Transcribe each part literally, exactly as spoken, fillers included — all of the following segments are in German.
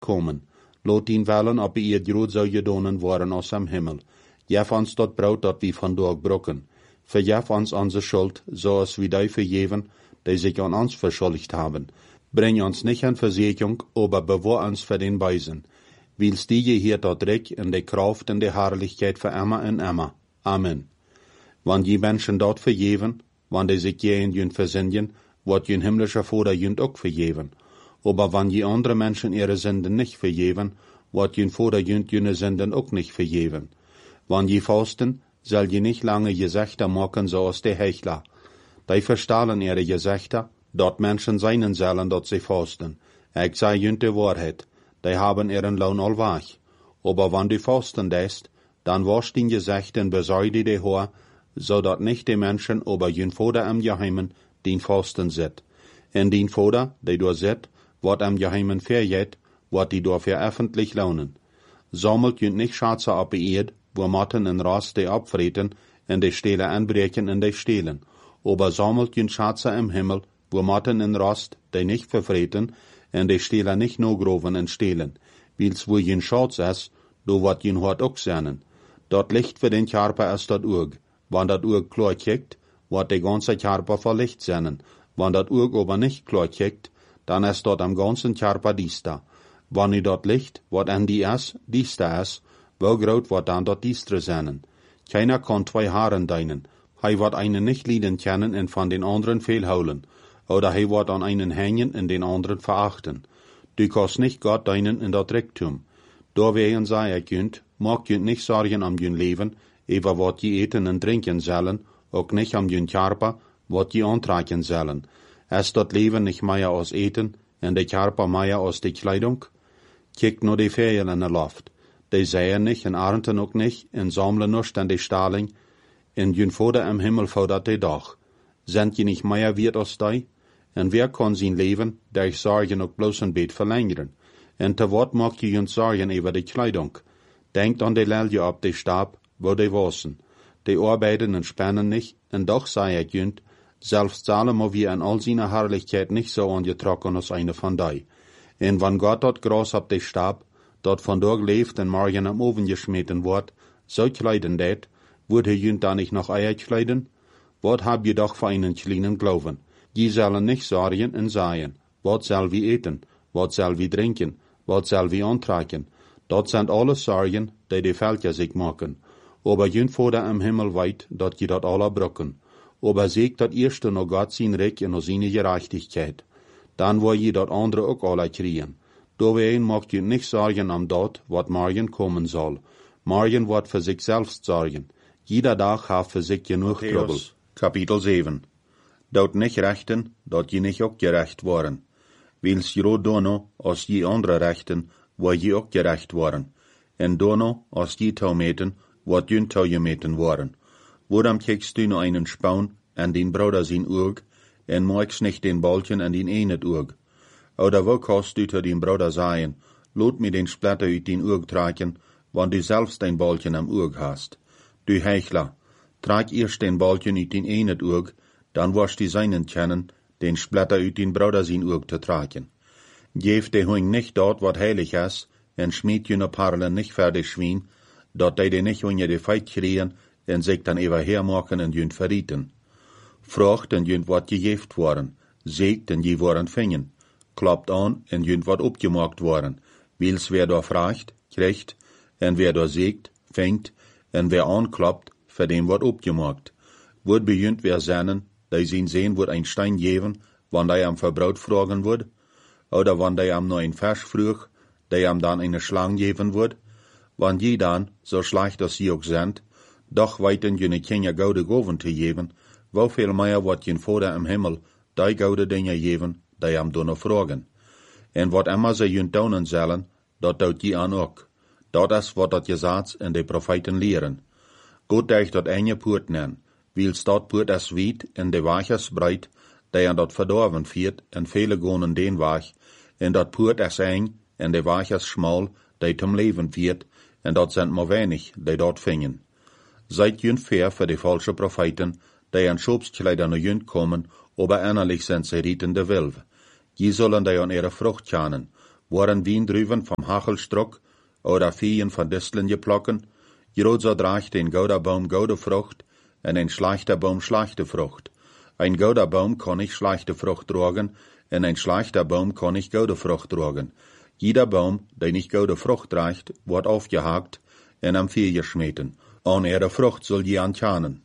komen. Lot ihn wellen, ob ihr groot zou gedonen worden aus am Himmel. Jef ons dat brood dat wie vandaag brokken. Verjef ons onze schuld, zoals wie die vergeven, die sich an ons verschuldigt haben. Bring ons nicht in Versuchung, aber bewahr uns für den Bösen. Willst die je hier dort Reich in der Kraft und der Herrlichkeit für immer und immer. Amen. Wann die Menschen dort vergeben, wann die sich gehen jünd versinnen, wird jün himmlischer Vater jünd auch vergeben. Aber wann die andere Menschen ihre Sünden nicht vergeben, wird jün Vater jünd jüne Sünden auch nicht vergeben. Wann die fasten, soll je nicht lange Gesächter machen, so als die Hechler. Die verstahlen ihre Gesächter, dort Menschen seinen sollen, dort sie fasten. Ich sei jünd die Wahrheit, die haben ihren Lohn allweg. Aber wann du fasten lässt, dann wasch den Gesächten besäude die Haar, so dat nicht die Menschen, aber jün Vater am Geheimen, den fasten sit. En den Vater, die du sit, wat am Geheimen verjet, wat die dafür öffentlich lohnen. Sammelt jünd nicht Schatze ab Erd, wo Matten en Rast die abfreten, en die Stele anbrechen en die stehlen. Aber sammelt jünd Schatze im Himmel, wo Matten en Rast die nicht verfreten, en die Stele nicht no groven en stehlen. Wils wo jünd Schatz ist, do wat jünd hort auch seinen. Dort Licht für den Körper ist dat Urg. Wann dat Urg klar kickt, wat die ganze Körper vor Licht seinen. Wann dat Urg aber nicht klar kickt, dann ist dort am ganzen Körper Diester. Wann i dort Licht, wat an die is, Diester is, wo groot wat dann dort Diestre seinen. Keiner kann zwei Haaren deinen. Hei wat einen nicht lieben kennen und von den anderen fehlholen. Oder hei wat an einen hängen und den anderen verachten. Du kannst nicht Gott deinen in dat Reichtum. Da wegen sei ich jünd, mag jünd nicht sorgen am jünd Leben, über wat je eten und trinken sollen, auch nicht am jünd Körper, wat je antragen sollen. Ist dat Leben nicht mehr aus Eten, und der Körper mehr aus der Kleidung? Kick nur die Ferien in der Luft. Die säen nicht, und ernten auch nicht, und sammeln nicht an die Stahling, und jün Vater im Himmel fordert die doch. Sind je nicht mehr wert als die? Und wer kann sein Leben, der ich Sorgen auch bloß ein Bett verlängern? Und te wat mag je jün Sorgen über die Kleidung? Denkt an die Lelje ab die Stab, wo die wassen. Die arbeiten und spannen nicht, und doch sei ich jünd, selbst Salomo wie in all seiner Herrlichkeit nicht so angetrocken als eine von die. Und wenn Gott dort Gras ab die Stab, dort von dort lebt und morgen am Ofen geschmeten wird, so kleiden det, würde jünd da nicht noch Eier kleiden? Wat hab je doch für einen kleinen Glauben? Die sollen nicht sorgen und sagen, wat soll wir eten, wat soll wir trinken, wat soll wir antragen? Dort sind alles Sorgen, die die Völker sich machen. Aber jünd Vater im Himmel weit, dort je dort alle brücken. Aber sägt dat erste noch Gott sein Reich und seine Gerechtigkeit. Dann wo je dort andere auch alle kriegen. Dawein mag je nicht sorgen am dort, wat morgen kommen soll. Morgen wird für sich selbst sorgen. Jeder Tag hat für sich genug Trouble. Kapitel sieben. Dort nicht rechten, dort je nicht auch gerecht worden. Wils je dono, als je andere rechten, wo je auch gerecht worden. En dono, als je taumeten, wat jün taumeten worden. Woran kiekst du noch einen Spaun an den Bruder sein Urg, en magst nicht den Balken an den Einet Urg? Oder wo kannst du zu den Bruder sagen, lot mir den Splatter uit den Urg tragen, wann du selbst den Balken am Urg hast? Du Heuchler, trag erst den Balken uit den Einet Urg, dann wirst du seinen kennen, den Splatter uit den Bruder sein Urg zu tragen. Geef de Hung nicht dort, wat heilig ist, en schmied jüne Parlen nicht fertig schwien, dort de de nicht unje de Feit kriegen, en sich dann ewer hermachen en jünd verrieten. Frucht en jünd wat gejeft worden, sägt en je worden fingen, klappt an en jünd wat opgemaakt worden, wils wer da fragt, kriegt, en wer da sägt, fängt, en wer anklappt, für dem wat opgemaakt. Word bejünd wer sennen, die sin sehen wird ein Stein geben, wann die am Verbraut fragen wird, oder wann die am noch ein Vers früch, die am dann eine Schlange geben wird, wann je dann, so schlecht als sie auch sind, doch weiten jene Kinder goude Goven te geben, wo viel mehr wat jen Vater im Himmel, die goude Dinge geben, die am dunne fragen. En wat immer sie jün taunen sollen, dat taut je an ook. Dat is wat dat gesagt in de Propheten lehren. Gott deich dat enge Poort nen, wils dat Poort is wied en de Weg is breit, die an dat verdorven viert, en viele gonen den Weg, en dat Poort is eng, en de Weg is schmal, die zum Leben viert, en dat sind maar wenig, die dort fingen. Seid jünd fair für die falsche Propheten, die an Schobskleider nur jünd kommen, aber innerlich sind sie rietende Wilve. Die sollen die an ihre Frucht kennen. waren Wiendruven vom Hachelstruck oder Viehen von Disteln geplocken, Jrod so draagt ein gouder Baum goude Frucht, en ein schlechter Baum schlechte Frucht. Ein gouder Baum kann nicht schlechte Frucht tragen, en ein schlechter Baum kann nicht goude Frucht tragen. Jeder Baum, der nicht goude Frucht trägt, wird aufgehakt en am Vieh geschmeten. An ihre Frucht soll je antjanen.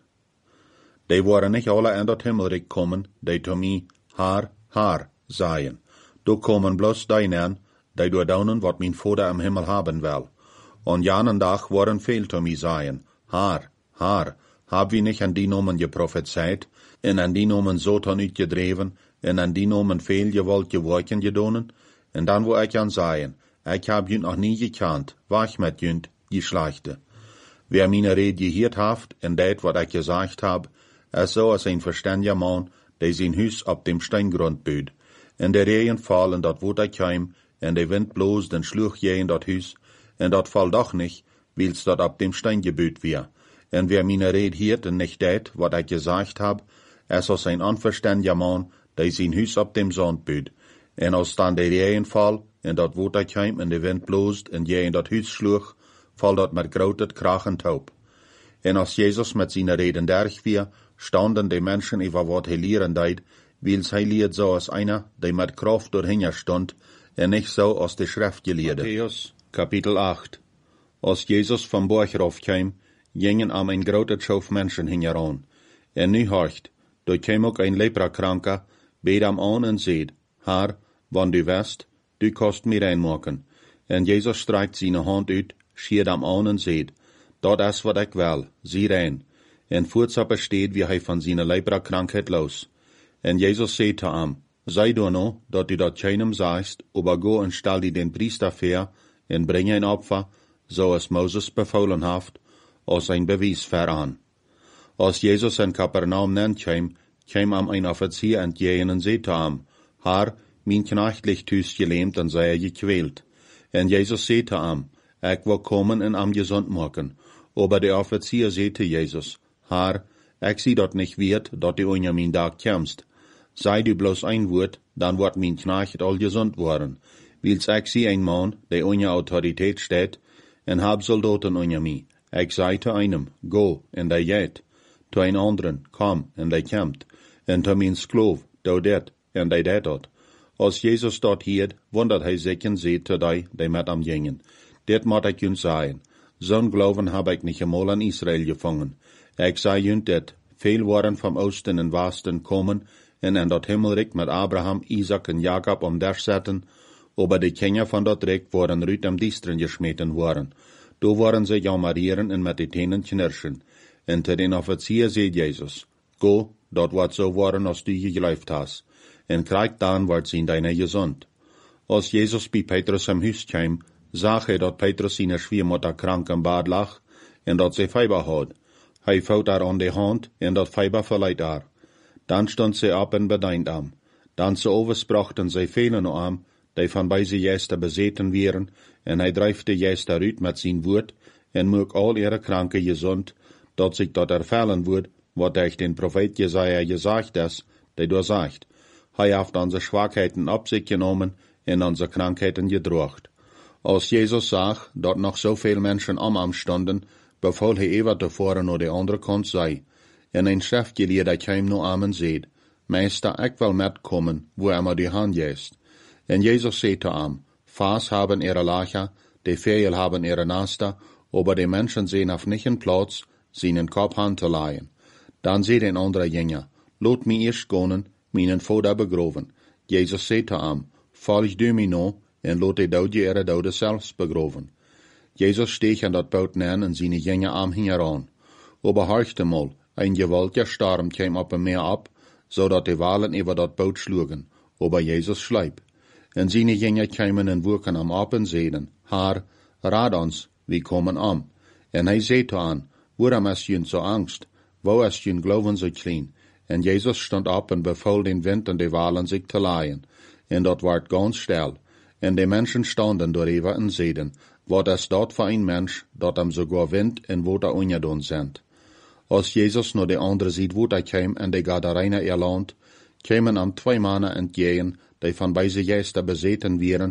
Die waren nicht alle an dat Himmelreich kommen, die to mi Haar, Haar seien. Du kommen bloß deinen, die du daunen, wat mein Vater am Himmel haben will. Und janen Tag waren viel to mi seien. Haar, Haar, hab wie nicht an die Nomen geprophezeit, en an die Nomen Satan uitgedreven, en an die Nomen veel gewollt geworken gedonen, en dan wo ich an seien, ich hab jünt noch nie gekannt, wach mit jünt, die Schlechte. Wer meine Rede gehiert haft, en dat wat ich gesagt hab, es so als ein verständiger Mann, der sein Hus ab dem Steingrund büht. En der Regen fallen dat wo ich heim, en der Wind bloß den Schluch je in dat Hus, en dat fall doch nicht, weil's dat ab dem Stein gebüht wär. En wer meine Rede hiert en nicht dat, wat ich gesagt hab, es als ein unverständiger Mann, der sein Hus ab dem Sand büht. En als dann der Regen fall, en dat wo ich heim, en der Wind bloßt, en je in dat Hus schluch, fall dat mit grautet Krachen taub. En als Jesus mit seiner Reden derch wär, standen die Menschen über wat he lehren deit, weils he liert so als einer, der mit Kraft dorthin stund, en nicht so aus der Schrift gelehrte. Matthäus, Kapitel acht. Als Jesus vom Borch raufkam, gingen am ein grotet Schauf Menschen hingeran. En nu horcht, dort kam auch ein Leprakranker, bet am an en seht, Herr, wann du west, du kost mir reinmaken. En Jesus streikt seine Hand uit, schiert am an en seht, dat is wat ik will, sieh rein. En voortsappe steht, wie hij van seine Leprakkrankheit los. En Jesus seht te am, sei du no, dat du dat keinem sagst, aber go en stell die den Priester ver, en bring ein Opfer, so es Moses befohlen haft, als ein Beweis veran. Als Jesus in Kapernaum nennt kam, kam am ein Offizier entgegen en seht te am, Herr, mein Knecht liegt hüs gelähmt en sei er gequält. En Jesus seht te am, ich will kommen en am gesund machen. Aber der Offizier seht Jesus, Herr, ich sieh dort nicht wird, dat du unter mein Tag kämst. Sei du bloß ein Wort, dann wird mein Knecht all gesund worden. Weils ich sieh ein Mann, der unter Autorität steht, en hab Soldaten unter mi. Ich sei zu einem, go, en der geht. Zu ein anderen, komm, en der kämmt. En zu mein Sklov, do det, en der det dort. Als Jesus dort hiert, wundert hij sich en seht zu die, die mit am gingen. Det moet ich jünt sagen. Zo'n Glauben hab ich nicht einmal in Israel gefangen. Ich sei jünt det, viel waren vom Osten und Westen kommen, en in dat Himmelreich mit Abraham, Isaac und Jakob um der setzen, aber die Kinder von dat Reich waren rüt am Distren geschmeten worden. Do waren sie jammerieren en mit die Tänen knirschen. En zu den Offizier seht Jesus, go, dort wird so worden, als du geläuft hast. En krieg dann wird sie in deine gesund. Als Jesus bei Petrus am Hus kam, zag hij dat Petrus seine Schwiemutter krank im Bad lag, en dat sie Fieber had. Hij vouwt haar aan de hand, en dat Fieber verleiht haar. Dan stond sie ab en bedeint am. Dan ze oversprachten zij velen am, die van bij ze Jester bezeten wären, en hij drijft de Jester uit met zijn woord, en moek al ihre Kranke gesund, dat sich dat erfallen wordt, wat durch den Prophet Jesaja gesagt is, der door sagt. Hij heeft onze Schwachheiten op zich genomen, en onze Krankheiten gedrocht. Als Jesus zag, dat noch so viel Menschen am am stonden, befahl hij even tevoren naar de andere kant sei. En een schriftgeleerder kwam nu am en zeid, Meister, ik wil metkommen, wo er maar die hand jest. En Jesus zei te am, Vaas haben ihre Lacher, die Vögel haben ihre Nester, aber die Menschen sehen auf nicht in Platz, seinen Kopf hand zu leihen. Dan zei een andere Jünger, lot mi eerst gonen, meinen Vater begroven. Jesus zei te am, volg du mi no, en lot de dood je ihre dode zelfs begroven. Jesus steeg aan dat boot neer en zijn Jünger am hingeran. Aber horchte mal, ein gewaltiger Sturm kam op hem meer ab, zodat de Walen über dat boot schlugen, aber Jesus schleip. En zijn Jünger kamen en woeken am ab en zeiden, Herr, raad ons, wie kommen am. En hij zei te aan, waarom is jün so angst? Wo is jün glauben so klein? En Jesus stond op en befahl den Wind en de Walen zich te laaien. En dat werd ganz stil. En de mensen stonden doorheen en zeiden, wat is dat voor een mens, dat hem sogar Wind en water ongedaan zijn. Als Jesus naar de andere zijde water kwam en de Gadarener erland, kwamen am twee mannen entgegen, die van bij ze Geister bezeten waren,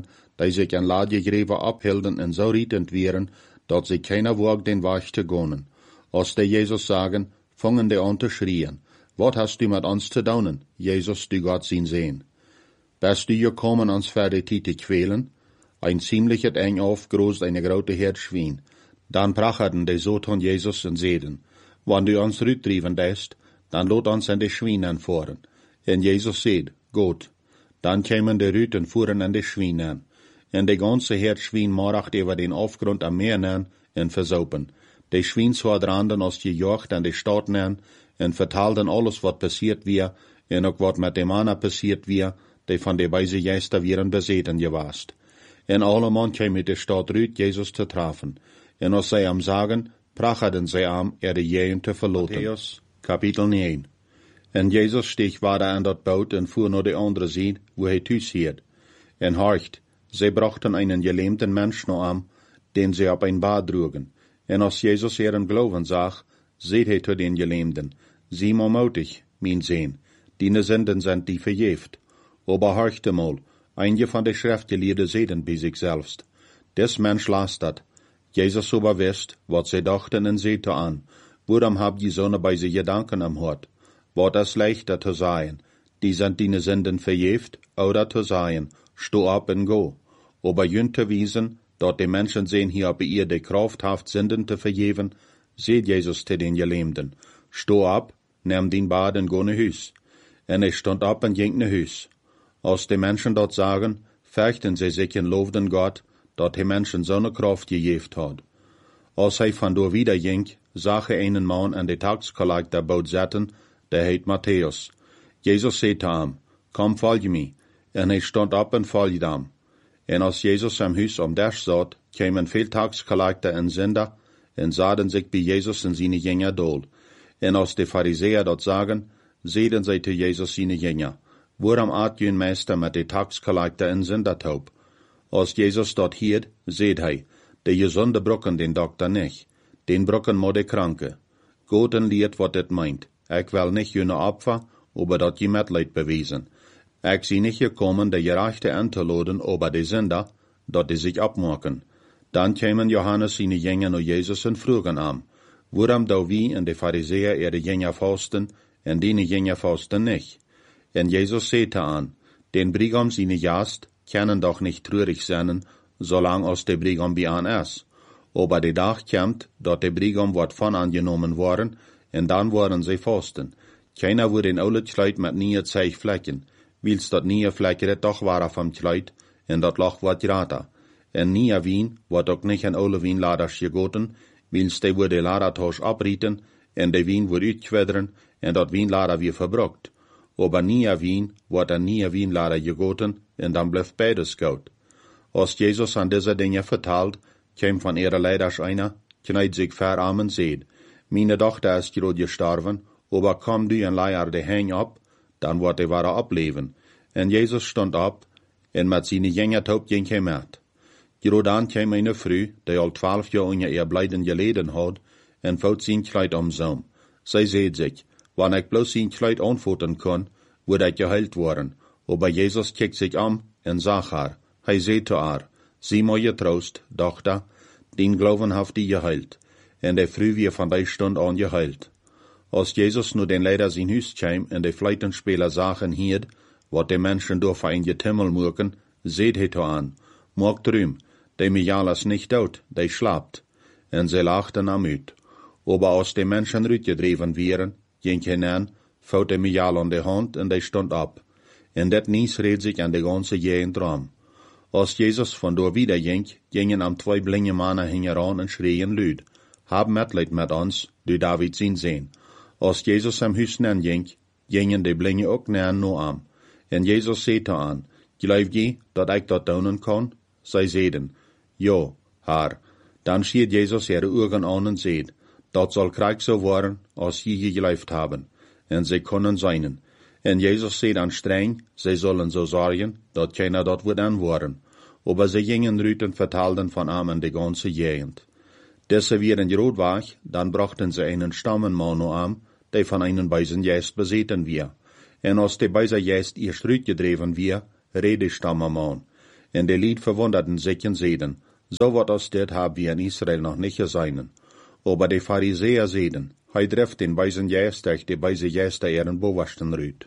die sich an Ladjegräver abhielden en so rietend wären, dat sie keiner wog den Weg te gonen. Als de Jesus sagen, fangen de an te schrien, wat hast du mit ons te doen, Jesus, du Gott zien sehen? Bist du gekommen, ons für die Tiet te quälen? Ein ziemliches eng aufgroß eine grote Herd Schwein. Dann pracherten de Soton Jesus en zeden, wann du ons rüttrieben dest, dann lot ons an de Schweinen voeren. En Jesus seed, gut. Dann kämen de Rüten fuhren an de Schweinen. En de ganze Herd Schwein moracht über den Aufgrund am Meer nähen en versaupen. De Schweinswadranden aus die Jocht an de Stadt nähen en vertalden alles wat passiert wir, en ook wat met de Manna passiert wir, de van de weise Geister wieren bezeten gewast. En allemal käme de Stadt Rüt Jesus te trafen. En als zij am sagen, pracherden zij am, er de Jehen te verloten. Matthäus, Kapitel negen. En Jesus steeg wader aan dat boot en fuhr naar de andere zijde, wo hij thuis hield. En horcht, zij brachten einen gelähmten Mensch noch am, den sie op ein Bad droegen. En als Jesus ihren Glauben zag, seht hij zu den Gelähmten, sieh mal mutig, mein Sehn, die Sünden sind die verjeft. Aber horchte mal, einige von de Schriftgelehrten sehen bei sich selbst. Des Mensch las dat. Jesus aber wisst, wat sie dachten en sehte an. Worum hab die Sonne bei sie Gedanken am Hort? Wat es leichter zu sein, die sind die Sünden verjeft, oder zu sein, sto ab en go. Aber jünt te wiesen, dort die Menschen sehen hier bei ihr de Kraft haft Sünden te verjeven, seht Jesus te den Gelähmten. Sto ab, nimm den Bad en go ne Hüs. En ich stond ab en ging ne Hüs. Als die Menschen dort sagen, fürchten sie sich in lobden Gott, dort die Menschen so ne Kraft gejeft hat. Als hij van door wieder ging, zag hij einen Mann an de Taxkollektor boot zetten, der heet Matthäus. Jesus zei te hem, kom volg me. En hij stond op en volgde hem. En als Jesus am Huis om des zat, kwamen veel Taxkollektor en Sünder, en zaden zich bij Jesus en zijn Jünger dool. En als de Pharisäer dort sagen, zeiden zij te Jesus zijn Jünger, waarom aat jün Meister met de Taxkollektor en Sündertaub? Als Jesus dort hielt, seht hij, de gezonde brokken den Doktor nicht, den brokken mo de Kranke. Goten liet wat het meint, ik wil nicht jüne Opfer, aber dat je Mitleid bewiesen. Ik zie nicht gekommen, de Gerechte anzuladen, aber de Sünder, dat die sich abmaken. Dann kämen Johannes seine Jünger no Jesus en frugen am, waarom da wie en de Pharisäer ihre Jünger fasten, en die Jünger fasten nicht. En Jesus sehte an, den Brigam seine Jast, können doch nicht traurig sein, solang als der Brigam bei an ist. Aber der Tag kommt, dat der Brigam wird von angenommen worden, en dann worden sie fasten. Keiner wurde in alle Kleid mit nie zeig Flecken, wils dat nie Flecken doch war vom Kleid, en dat Loch wird grata. En nie Wien wird ook nicht in alle Wienladers gegoten, wils die wurde Ladertausch abrieten, en de Wien wordt uitgewedren, en dat Wienlader weer verbrukt. Aber nie Wien wordt een nie Wienlader gegoten, en dan blijft beides goud. Als Jesus an diese Dinge vertalt, käm von ihrer Leiders einer, kneit sich verarm en seed, meine Tochter ist gerade gestorben, aber komm du en leier de Heng ab, dann wird er wahre ableben. En Jesus stond op, en met seine Jünger taub ging hij met. Gerade dann käm eine Frau, die al twaalf jaar onder ihr Bleiden geleden had, en fout zijn Kleid omzoom. Zij seht sich, wann ik bloß zijn Kleid anfoten kon, würde ik geheilt worden. Aber Jesus kijkt sich om en zag haar. Hij zei zu haar, zie maar je troost, dochter, den Glauben haft die geheilt. En de Früh wie van die Stund an geheilt. Als Jesus nu den Leider zijn Huis kwam en de Fleitenspeler zagen hierd, wat de Menschen door voor een getimmel moeken, seht hij to aan, mocht rühm, de Mijalas nicht dood, de schlapt. En ze lachten am uit. Aber als de Menschen rütgedreven wieren, ging hinein, fout de Mijal an de hand en de stond op. En dat nies reed sich an de ganze Gegend ram. Als Jesus von door wieder ging, gingen am zwei blinde Mannen hingeran en schreien luid, hab Mitleid met ons, du David zien sehen. Als Jesus am Huis nen ging, gingen de blinde ook nen no am. En Jesus zei te aan, geloof je dat ik dat doen kan? Zij zeiden, ja, haar. Dan schiet Jesus ihre Augen an en zeid, dat zal krijg zo worden, als je geloofd hebben. En zij konden zijnen. En Jesus zei dan streng, zij zullen zo zorgen, dat keiner dat wordt aanwoorden. Aber sie gingen rüt und vertalten von Amen die ganze Gegend. Desse wieren gerot war, dann brachten sie einen Stammenmann no am, der von einen beisen Geist beseten wir. En als der beiser Geist ihr Strüt gedreven wir, rede Stammenmann. En de Lied verwunderten sich en zeiden, so wat als dit haben wir in Israel noch nicht gesehen. Aber de Pharisäer zeiden, hij treft den weisen Jästech, de weise Jäster ihren Bewachten rüt.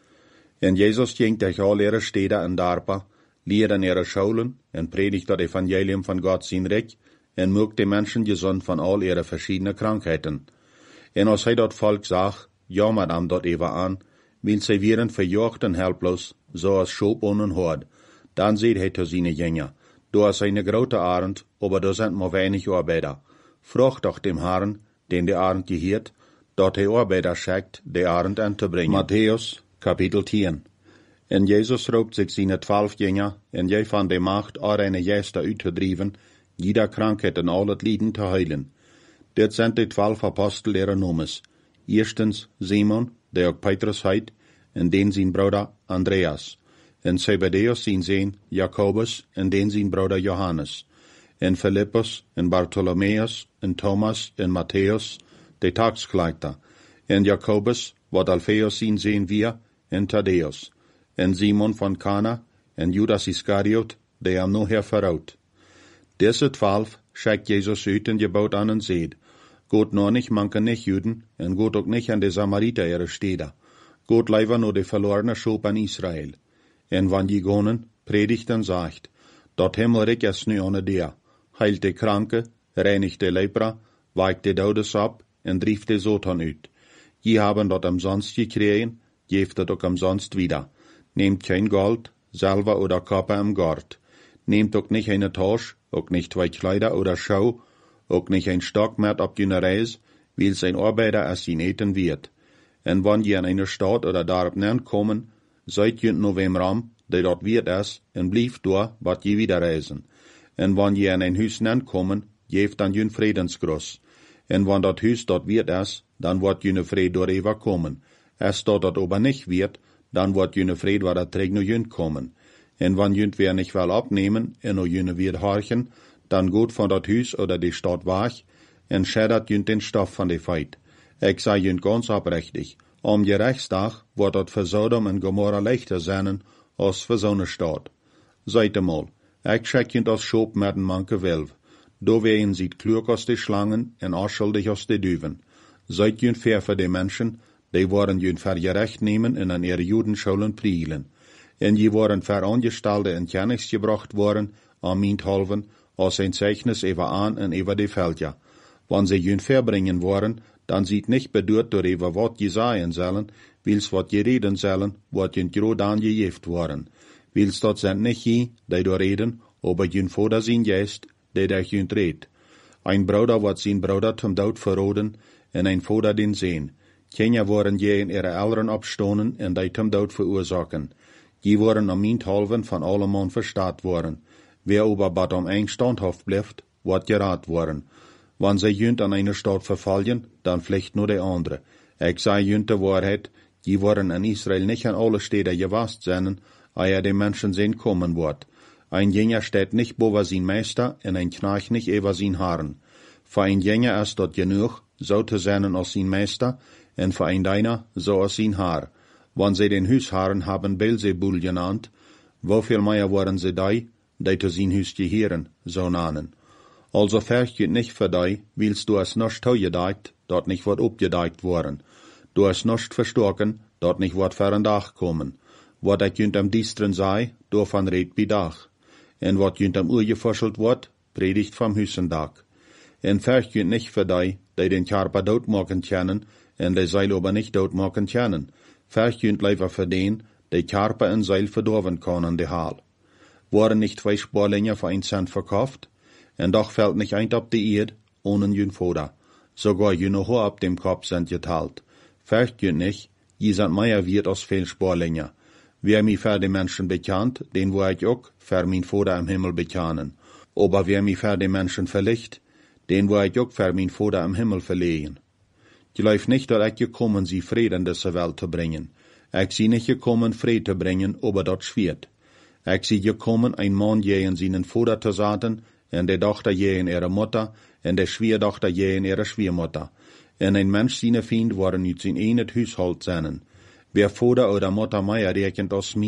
En Jesus ging durch all ihre Städte en Darpa, leerde ihre Schulen en predigt das Evangelium von Gott sein Reich en mögt die Menschen gesund von all ihre verschiedenen Krankheiten. En als hij dat Volk zag, jammert am dort even an, weil sie wären verjocht en helplos, so als Schob ohne Hord. Dann seht hij zu seine Jünger, du hast eine große Arend, aber du sind nur wenig Arbeiter. Frag doch dem Herrn, den die Arend gehört, dort er Arbeiter schickt, die Arend anzubringen. Matthäus, Kapitel tien. En Jesus roept zich seine twaalf Jünger, en jij van de macht al eine Jäster uitgedreven, jeder Krankheit en al het Lieden te heilen. Dit zijn de twaalf Apostel ihre Nomes. Erstens Simon, der ook Petrus heet, en den zijn Bruder Andreas. En Zebedeus zijn zoon Jacobus, en den zijn Bruder Johannes. En Philippus, en Bartholomeus, en Thomas, en Matthäus, de taxgeleiter. En Jacobus, wat Alpheus zijn zoon wir, en Thaddeus. En Simon van Kana, en Judas Iscariot, de hem nachher verraut. Deze twaalf schickt Jesus uit en gebouwt aan en zeed, Gott noch nicht manken nicht Juden, en Gott auch nicht an de Samariter ihre Städte. Gott leider nur de verlorene Schop an Israel. En wann die gonen, predigt en sagt, dat Himmelreich is nu ohne der, heilt de Kranke, reinigt de Lepra, weicht de Daudes ab, en drieft de Satan uit. Je haben dat umsonst gekregen, geeft het ook umsonst wieder. Nehmt kein Gold, Silber oder Kopper im Gord. Nehmt auch nicht eine Tasche, auch nicht zwei Kleider oder Schau, auch nicht ein Stock mehr ab jener Reis, weil sein Arbeiter es ihn eten wird. En wann je in eine Stadt oder darab nern kommen, seid je nur wem Ram, der dort wird es, en blieft dort, wat je wieder reisen. En wann je in ein Hüs nern kommen, geeft dan jün Friedensgruß. En wann dat Hüs dort wird es, dann wird jüne Fried door Eva kommen. Es dort dat aber nicht wird, dann wird jüne Fried war dat träg no jün kommen. En wann jünt wer nicht wel abnehmen, en no jüne wird horchen, dann gut von dat Hüs oder die Stadt wach, en schädert jünt den Stoff von de Feit. Ich sei jünt ganz abrechtig, am Gerechtstag wird dat für Sodom en Gomorra leichter sein, als für so ne Stadt. Seid mal, ich schick jünt als Schob mit den manke Welv. Do wehen sieht klug aus de Schlangen en ausschuldig aus de Düven. Seid jünt fair für de Menschen, die waren jünt für gerecht nehmen en an ihre Judenschulen prielen. En je waren für Angestalte in Kennis gebracht worden, am Minthalven, als ein Zeichnis über an en über de Felder. Wann sie jün verbringen wollen, dann sieht nicht bedurt door über wat je sagen sollen, wils wat je reden sollen, wat jün gro dan gejeft worden. Wils dat sind nicht je, die door reden, aber jün Vater zijn jest, die der jün red. Ein Bruder wat zijn Bruder zum Dood verroden, en ein Vater den Sehn. Kinder waren je in ihre Eltern abstonen en die zum Dood verursachen. Die waren am Minthalven von allemann verstaat worden. Wer aber bad am eng standhaft bleibt, wird gerat worden. Wann sie jünt an eine Stadt verfallen, dann vielleicht nur der andere. Ich sei jünt der Wahrheit, die waren in Israel nicht an alle Städte gewast sein, ehe die Menschen sehen kommen wird. Ein Jünger steht nicht boven sein Meister, und ein Knecht nicht über sein Haaren. Für ein Jünger ist dort genug, so zu sein als sein Meister, und für ein Deiner so als sein Haar. Wann sie den Hüshaaren haben Belzebul genannt, wofür mehr waren sie die, die zu sein Hüs gehören, so nannen. Also fürchtet nicht für die, willst du es nicht tougedeiht, dort nicht wird abgedeiht worden. Du es nicht verstorken, dort nicht wird für ein Dach kommen. Wat ich jünt am Diestren sei, davon red bi Dach. En wat jünt am Uhr geforschelt wird, predigt vom Hüsendach. En fürchtet nicht für die, die den Körper dort machen können, en die Seil aber nicht dort machen können. Fürchtet lieber für den, die Körper en Seil verdorven können, die Haal. Waren nicht zwei Sporlinge für ein Cent verkauft? En doch fällt nicht ein ab die Erd, ohne jün Vater. Sogar jüne Haar ab dem Kopf sind geteilt. Fürchtet nicht, je sind mehr wert als viel Sporlinge. Wer mich für die Menschen bekannt, den wo ich auch für mein Vater im Himmel bekennen. Aber wer mich für die Menschen verlicht, den wo ich auch für mein Vater im Himmel verlehen. Ich glaub nicht, dass ich gekommen sie Frieden in diese Welt zu bringen. Ich sie nicht gekommen, Frieden zu bringen, aber das schwert. Ich sie gekommen, ein Mann jähen seinen Vater zu sagen, en de Tochter jähen ihre Mutter, en de Schwiertochter jähen ihre Schwiermutter. En ein Mensch seine Fiend waren nicht sein eines Haushalt seinen. Wer Vater oder Mutter mehr rechnet als mich,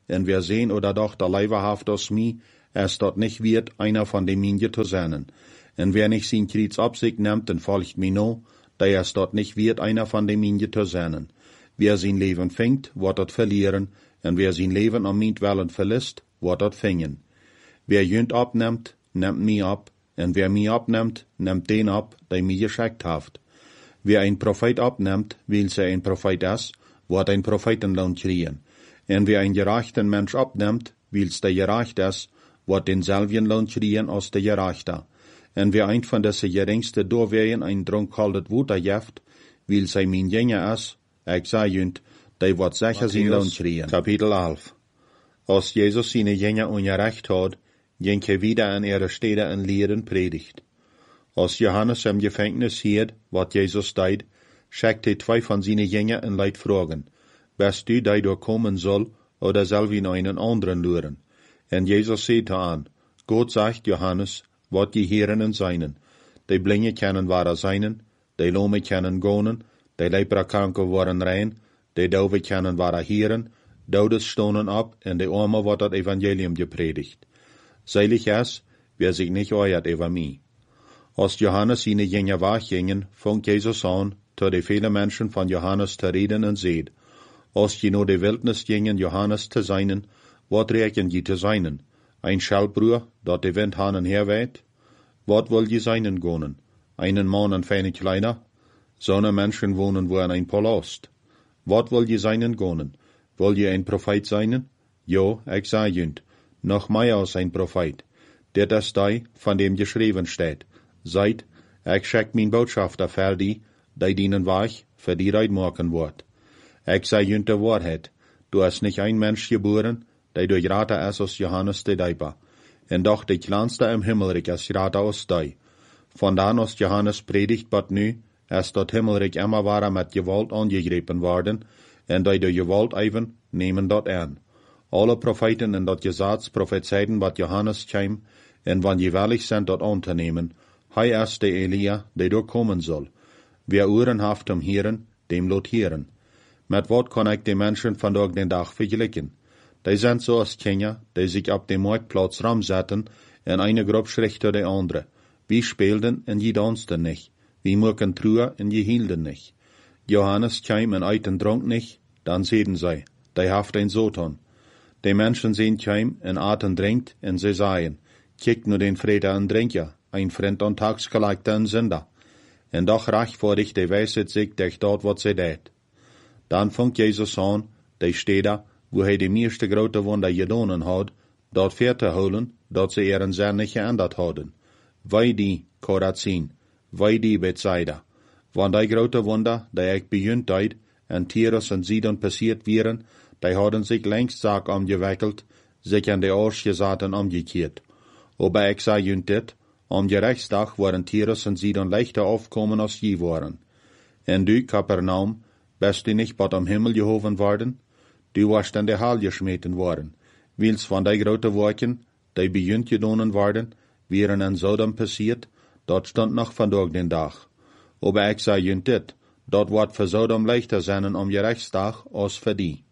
en wir sehen oder doch der Leiberhaft aus mi, es dort nicht wird, einer von den Minje zu sein. En wer nicht sin Kriets Absicht nimmt, den folgt mi no, da es dort nicht wird, einer von den Minje zu sein. Wer sein Leben fängt, wird dort verlieren, en wer sein Leben am Mietwellen verlässt, wird dort fängen. Wer jünd abnimmt, nimmt mi ab, en wer mi abnimmt, nimmt den ab, der mi geschickt haft. Wer ein Prophet abnimmt, weil er ein Prophet ist, wird ein Prophetenlohn kriegen. En wer ein gerechten Mensch abnimmt, weil der gerecht ist, wird denselben Lohn kriegen als der Gerechte. En wer ein von diesen geringsten Doorwegen ein drunkhaldet Wuter jeft, weil sei min Jünger ist, ich sag jünd, der wird sicher sein Lohn kriegen. Kapitel elf. Als Jesus seine Jünger ungerecht hat, ging er wieder an ihre Städte und Lehren predigt. Als Johannes im Gefängnis hielt, wat Jesus deed, schickte zwei von seinen Jüngern und leid fragen, bist du, der durchkommen soll, oder soll wir einen anderen luren? Und Jesus sagte an, Gott sagt Johannes, wat die Herren und Seinen, die Blinde können wahrer seinen, die Lahme können gonen, die Leprakranke waren rein, die Dove können wahrer Herren, Dodes stonen ab, und die Arme wird das Evangelium gepredigt. Selig ist, wer sich nicht euert über mich. Als Johannes seine Jünger weggingen, fängt Jesus an, zu die vielen Menschen von Johannes zu reden und seht, als je nur die Wildnis gingen, Johannes zu seinen, wat reken je zu seinen? Ein Schalbruhr, dat de Wind hanen herweht? Wat will je seinen gonen? Einen Mann in feine Kleider? Sonne Menschen wohnen wo in ein Palast. Wat will je seinen gonen? Will je ein Prophet seinen? Jo, ich sag jünd, noch mehr als ein Prophet. Der das dei, von dem geschrieben steht. Seid, ich schick mein Botschafter für die, die dienen Weg für die Reit machen wird. Ich sag jünd der Wahrheit, du hast nicht ein Mensch geboren, der durch Rata ist aus Johannes der Deiber. Und doch der kleinste im Himmelreich ist Rata aus dei. Von dann aus Johannes predigt bat nu, ist dort Himmelreich immer wahrer mit Gewalt angegriffen worden, und die durch Gewalt even, nehmen dort an. Alle Propheten in dort Gesetz prophezeiten, wat Johannes käm, und wann je willig sind, dort anzunehmen. Hei ist der Elia, der dort kommen soll. Wer Ohren haft um Hören, dem lot hören. Mit wat kann ich die Menschen von dort den Tag vergleichen? Die sind so als Kinder, die sich auf dem Marktplatz ramsetzen, und eine Gruppe schricht der andere. Wie spielten und je dansten nicht. Wie mucken Truhe und je hielten nicht. Johannes käm und eiten Trunk nicht, dann sehen sie, die haft ein Soton. Die Menschen sehen käm und aten trinkt, und sie sagen, kick nur den Freda und Trinker, ein Freund und Tagsgelagter und Sünder. Und doch recht vor dich, die weißet sich, durch dort, wat sie tät. Dann fängt Jesus an, die Städte, wo er die meiste grote Wunder gedonen hat, dort fährt zu holen, dort sie ihren Sinn nicht geändert hadden. Wei die, Korazin, wei die Bethsaida. Wann die grote Wunder, die ich bejunt deed, en Tyrus und Sidon passiert wären, die hadden sich längst Sack umgewickelt, sich an die Arschgesaten umgekehrt. Aber ich sag junt dit, am Gerichtstag waren Tyrus und Sidon leichter aufkommen als je waren. En du, Kapernaum, bist du nicht bald am Himmel gehoven worden? Du warst in der Hall geschmeten worden. Wils von die grote Wolken, die bejunt gedonen worden, wären in Sodom passiert, dort stand noch von durch den Tag. Aber ich sag junt dit, dort wird für Sodom leichter sein am Gerichtstag als für die.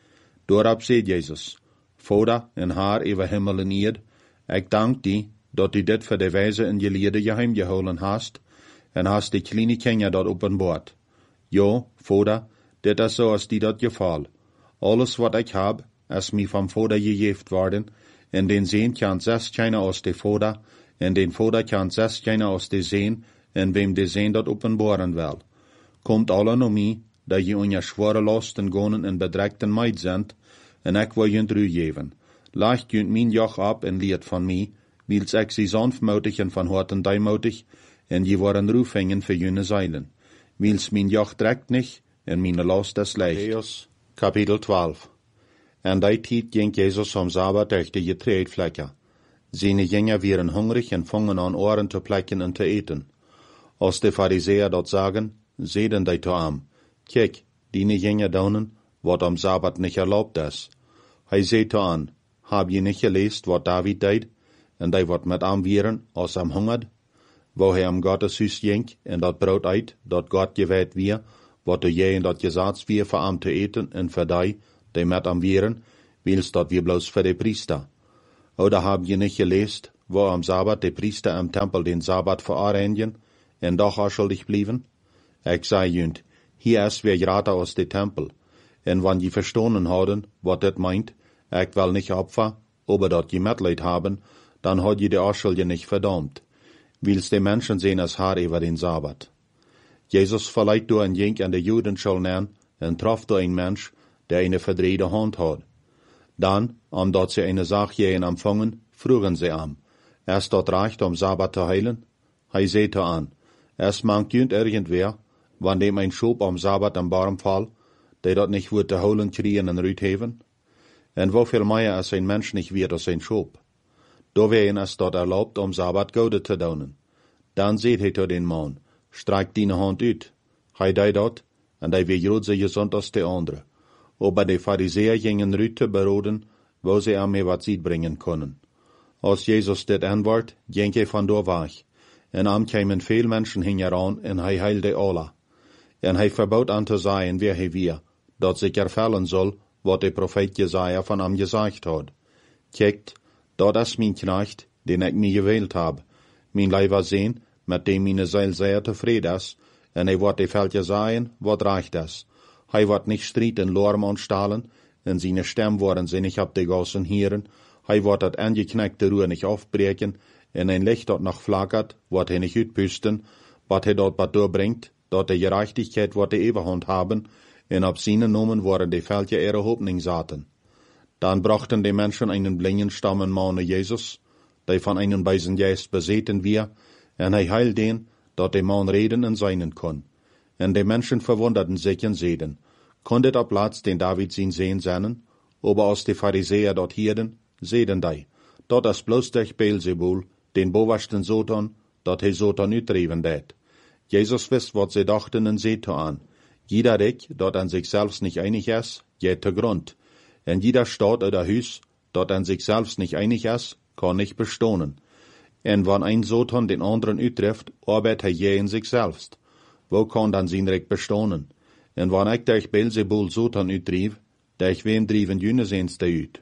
Dorab seht Jesus, Vater en Haar über Himmel en Erd, ich dank die, dat du dit für die Weise in je Liede geheim geholen hast, en hast die kleine Kinder dort openbaart. Jo, Vater, dit is so als die dat gefall. Alles wat ich hab, is mir vom Vater gegeft worden, en den Seen kann zes keiner aus de Vater, en den Vater kann zes keiner aus de Seen, en wem de Seen dat openbaren will. Kommt alle no mi, da je unja schwere Lasten gonen en bedreckten Meid sind, en ik wil junt ru geven. Leicht junt min joch ab en leert van mi, wils ik sie sanftmütig en van harten deimotig, en je waren rufingen für jene Seilen. Wils min joch dreckt nicht, en mine Last is leicht. Kapitel twaalf. En die tijd ging Jesus am Sabbat durch die Getreidflecken. Seine Jünger waren hungrig en fangen an Ohren zu plecken en te eten. Als de Pharisäer dort sagen, sehen die zu am, kijk, die Jünger daunen, wat am Sabbat nicht erlaubt ist. Hij seht an, hab je nicht gelesen, wat David deed, en die wat mit am wieren, als am hungert, wo hij am Gotteshuis ging, en dat brood eit, dat Gott gewählt wir, wat du je in dat Gesetz wir für am te eten, en für die, die mit am wieren, wils dort wir bloß für die Priester. Oder haben je nicht gelesen, wo am Sabbat die Priester im Tempel den Sabbat verarrangen, en doch auch schuldig blieben? Ich sei jünd, hier ist wir gerade aus dem Tempel, en wann je verstanden haben, wat das meint, ich will nicht Opfer, aber dort je Mitleid haben, dann hat je die Ausschuldige nicht verdammt, wils die Menschen sehen es Haar über den Sabbat. Jesus verleiht du ein Jink an der Judenschule nähen, en traf du ein Mensch, der eine verdrehte Hand hat. Dann, um dort sie eine Sache jähen empfangen, frugen sie am, erst dort reicht, um Sabbat zu heilen? Hei sehte an, es mangt jünd irgendwer, wann dem ein Schub am Sabbat am Baum fall, der dort nicht wird zu holen kriegen und rütheven? En wofür mehr als ein Mensch nicht wird aus ein Schub? Da wären es dort erlaubt, um Sabbat Gode zu daunen. Dann seht he zu den Mann, streik deine Hand ut, hei dei dort, en dei wie jod so gesund als de andere. Aber die Pharisäer gingen Rüte beroden, wo sie am wat Sied bringen können. Als Jesus dit antwoord, ging hij van door weg. En am kämen veel Menschen hingeran, en hij heilde alle. En hij verbood aan te zeggen wie hij weer, dat zich erfüllen soll, wat de profeet Jesaja van am gesagt had. Kijkt, dat is mijn knecht, den ik mij gewählt heb. Mijn leiber sehen, met dem meine Seele sehr tevreden is, en hij wordt de veltje zeggen, wat reicht is. Hij wordt nicht strijd en Lorm anstahlen, en seine Stem worden sie nicht ab de Gossen hieren. Hij wordt dat angeknackte Ruhe nicht aufbreken, en ein Licht dort noch flackert, wordt hij nicht uitpusten, wat hij dort wat doorbringt, dort de Gerechtigkeit wordt de Eberhand haben, en op seine Nomen worden de Veltje ihre Hoffnung zaten. Dann brachten die Menschen einen blinden stammen Mann Jesus, der von einem beisen Geist beseten wir, en hij heilt den, dat de Mann reden en seinen kon. En die Menschen verwunderten sich en seden, konnte der Platz den David sin sehen sennen, aber aus de Pharisäer dort hierden, seden dei, dat is bloß durch Beelzebul, den boversten Soton, dat he Soton uitdreven deed. Jesus wist wat sie dachten en seete an, jeder Rik, dat an sich selbst nicht einig is, geht te Grund, en jeder Staat oder Hüs, dat an sich selbst nicht einig is, kann nicht bestohnen. En wann ein Soton den anderen uittrifft, arbeitet er je in sich selbst. Wo kann dann sein Rik bestohnen? En wann ich durch Beelzebul Soton uitdrief, durch wem driven jüne sehens de uit?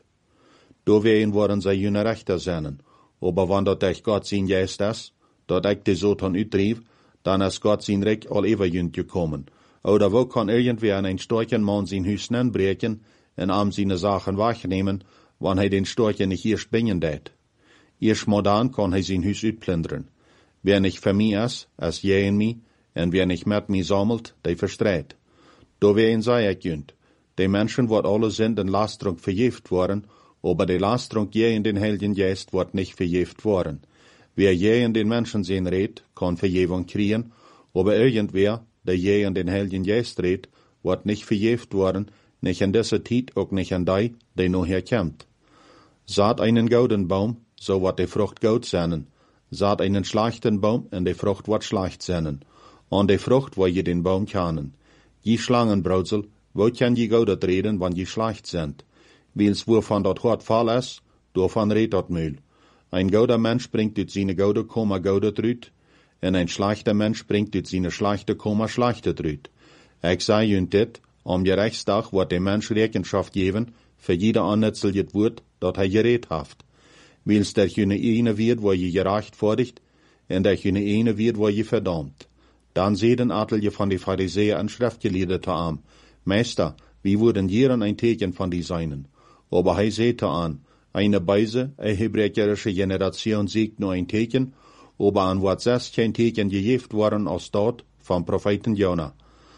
Do wehen worden zij jüne rechter zijn, aber wann dat durch Gott sein Geist is, dat ich de Soton uitdrief, dann is Gott sein Rik al ever jünd gekommen. Oder wo kann irgendwer an ein starken Mann sein Hüs breken en am seine Sachen wegnehmen, wann hij den Storchen nicht erst bringen deed? Erst mal dann kann hij sein Hüs uitplündern. Wer nicht für mich is, as je in mi, en wer nicht mit mi sammelt, der verstreit. Do wehen sei ich jünd, die Menschen wird alle sind in Lastrung vergift worden, aber die Lastrung je in den Heiligen Geist wird nicht vergift worden. Wer je in den Menschen sehen redt, kann Vergebung kriegen, aber irgendwer, der je in den Heiligen Geist redt, wird nicht vergift worden, nicht in dieser Zeit, auch nicht in die, die noch herkommt. Saat einen gouden Baum, so wird die Frucht goud sein. Saat einen schlechten Baum, und die Frucht wird schlecht sein. Und die Frucht, wo je den Baum kennen. Je Schlangenbrautsel, wo kann je goudet reden, wann je schlecht sind? Wils wovon dat hart fall is, davon redt dat Mühl. Ein gouder Mensch bringt ut seine goude Koma goudet rüt, en ein schlechter Mensch bringt ut seine schlechte Koma schlechtet rüt. Ich sei jünd dit, am Gerechtstag wird der Mensch Rechenschaft geben, für jeder annützelt wird, dat er geredt haft. Wils der jüne eine wird, wo je gerecht vordigt, en der jüne eine wird, wo je verdammt. Dann sehen Atelje von die Pharisäer an Schriftgelehrte an, Meister, wie würden jeren ein Teken von die seinen? Aber hij sehte an, eine Beise, eine hebräische Generation siegt nur ein Teken, aber an wat sechs kein Teken gegeft worden aus dort vom Propheten Jona.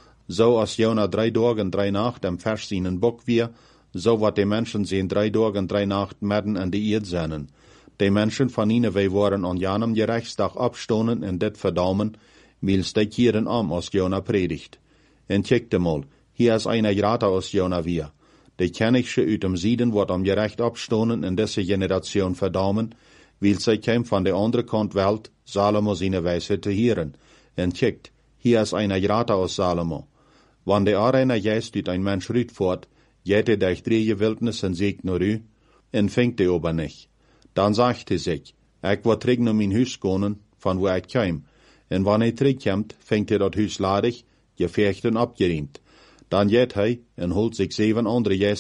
So als Jona drei Tage und drei Nacht am Vers seinen Bock wir, so wat die Menschen sehen drei Tage und drei Nacht mitten an die Erde seinen. Die Menschen von Nineveh waren an jenem Gerechtstag abstonen und dit verdammen, wils die kieren am aus Jona predigt. En checkte mal, hier is einer grater aus Jona wir. De kennigsche uit dem Sieden wordt am gerecht abstonen in deze Generation verdammen, wils zij kem van de andere Kant Welt, Salomo seine Weisheit te hieren. En checkt, hier is einer grater aus Salomo. Wann de Areiner Geist uit ein Mensch rüt fort, jette durch drei Wildnis en siegt nur u, en fängt de ober nicht. Dann sagt hij sich, ik wil terug naar mijn huis gaan, van wo ik kem. En wann hij terugkomt, fängt hij dat huis ladig, gefecht en abgeriemt. Dan jet hij en holt sich zeven andere Gäste,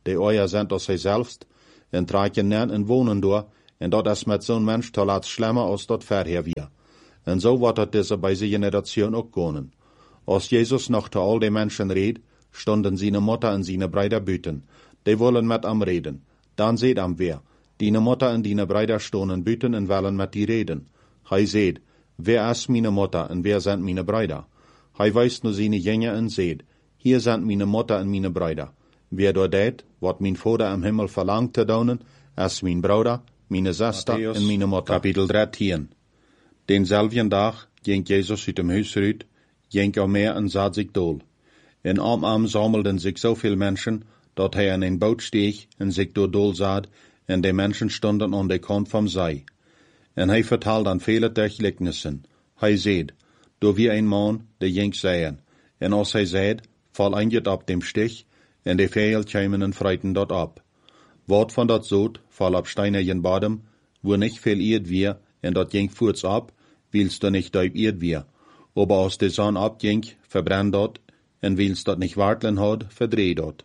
die euer sind aus sich selbst, en traaien nen en wonen door, en dat is met zo'n mens te laat schlimmer als dat verher weer. En zo wordt het deze bij zijn generation ook gaan. Als Jezus nog te al die mensen reed, stonden zijn Mutter en zijn Brüder buiten. Die wollen met hem reden. Dan zeet hem weer, die Mutter en die Brüder stonden buiten en willen met die reden. Hij zeet, wer is mijn Mutter en wer zijn mijn Brüder? Hij wijst naar zijn jenge en zeet, hier zijn mijn Mutter en mijn Brüder. Wer door deed, wat mijn Vader im Himmel verlangt te doen, is mijn broeder, mijn zuster en mijn Mutter. Kapitel dertien. Denzelfden dag ging Jezus uit dem huis uit, ging er meer en zat zich dool. En om hem sammelden zich zoveel mensen, dat hij in een boot steeg en zich door dool zat, en de mensen stonden aan de kant van zee. En hij vertelde aan vele gelijkenissen. Hij zei, door wie een man, die ging zeien. En als hij zei, val eindje op dem stich, en de vijel kwamen en freiten dat op. Wat van dat zoot, val op steinigen bodem, wo nicht veel eerd weer, en dat ging voorts op, wils er nicht duip eerd weer. Aber als de zon opging, verbrannt dat, en wils dat nicht wartelen had, verdreht dat.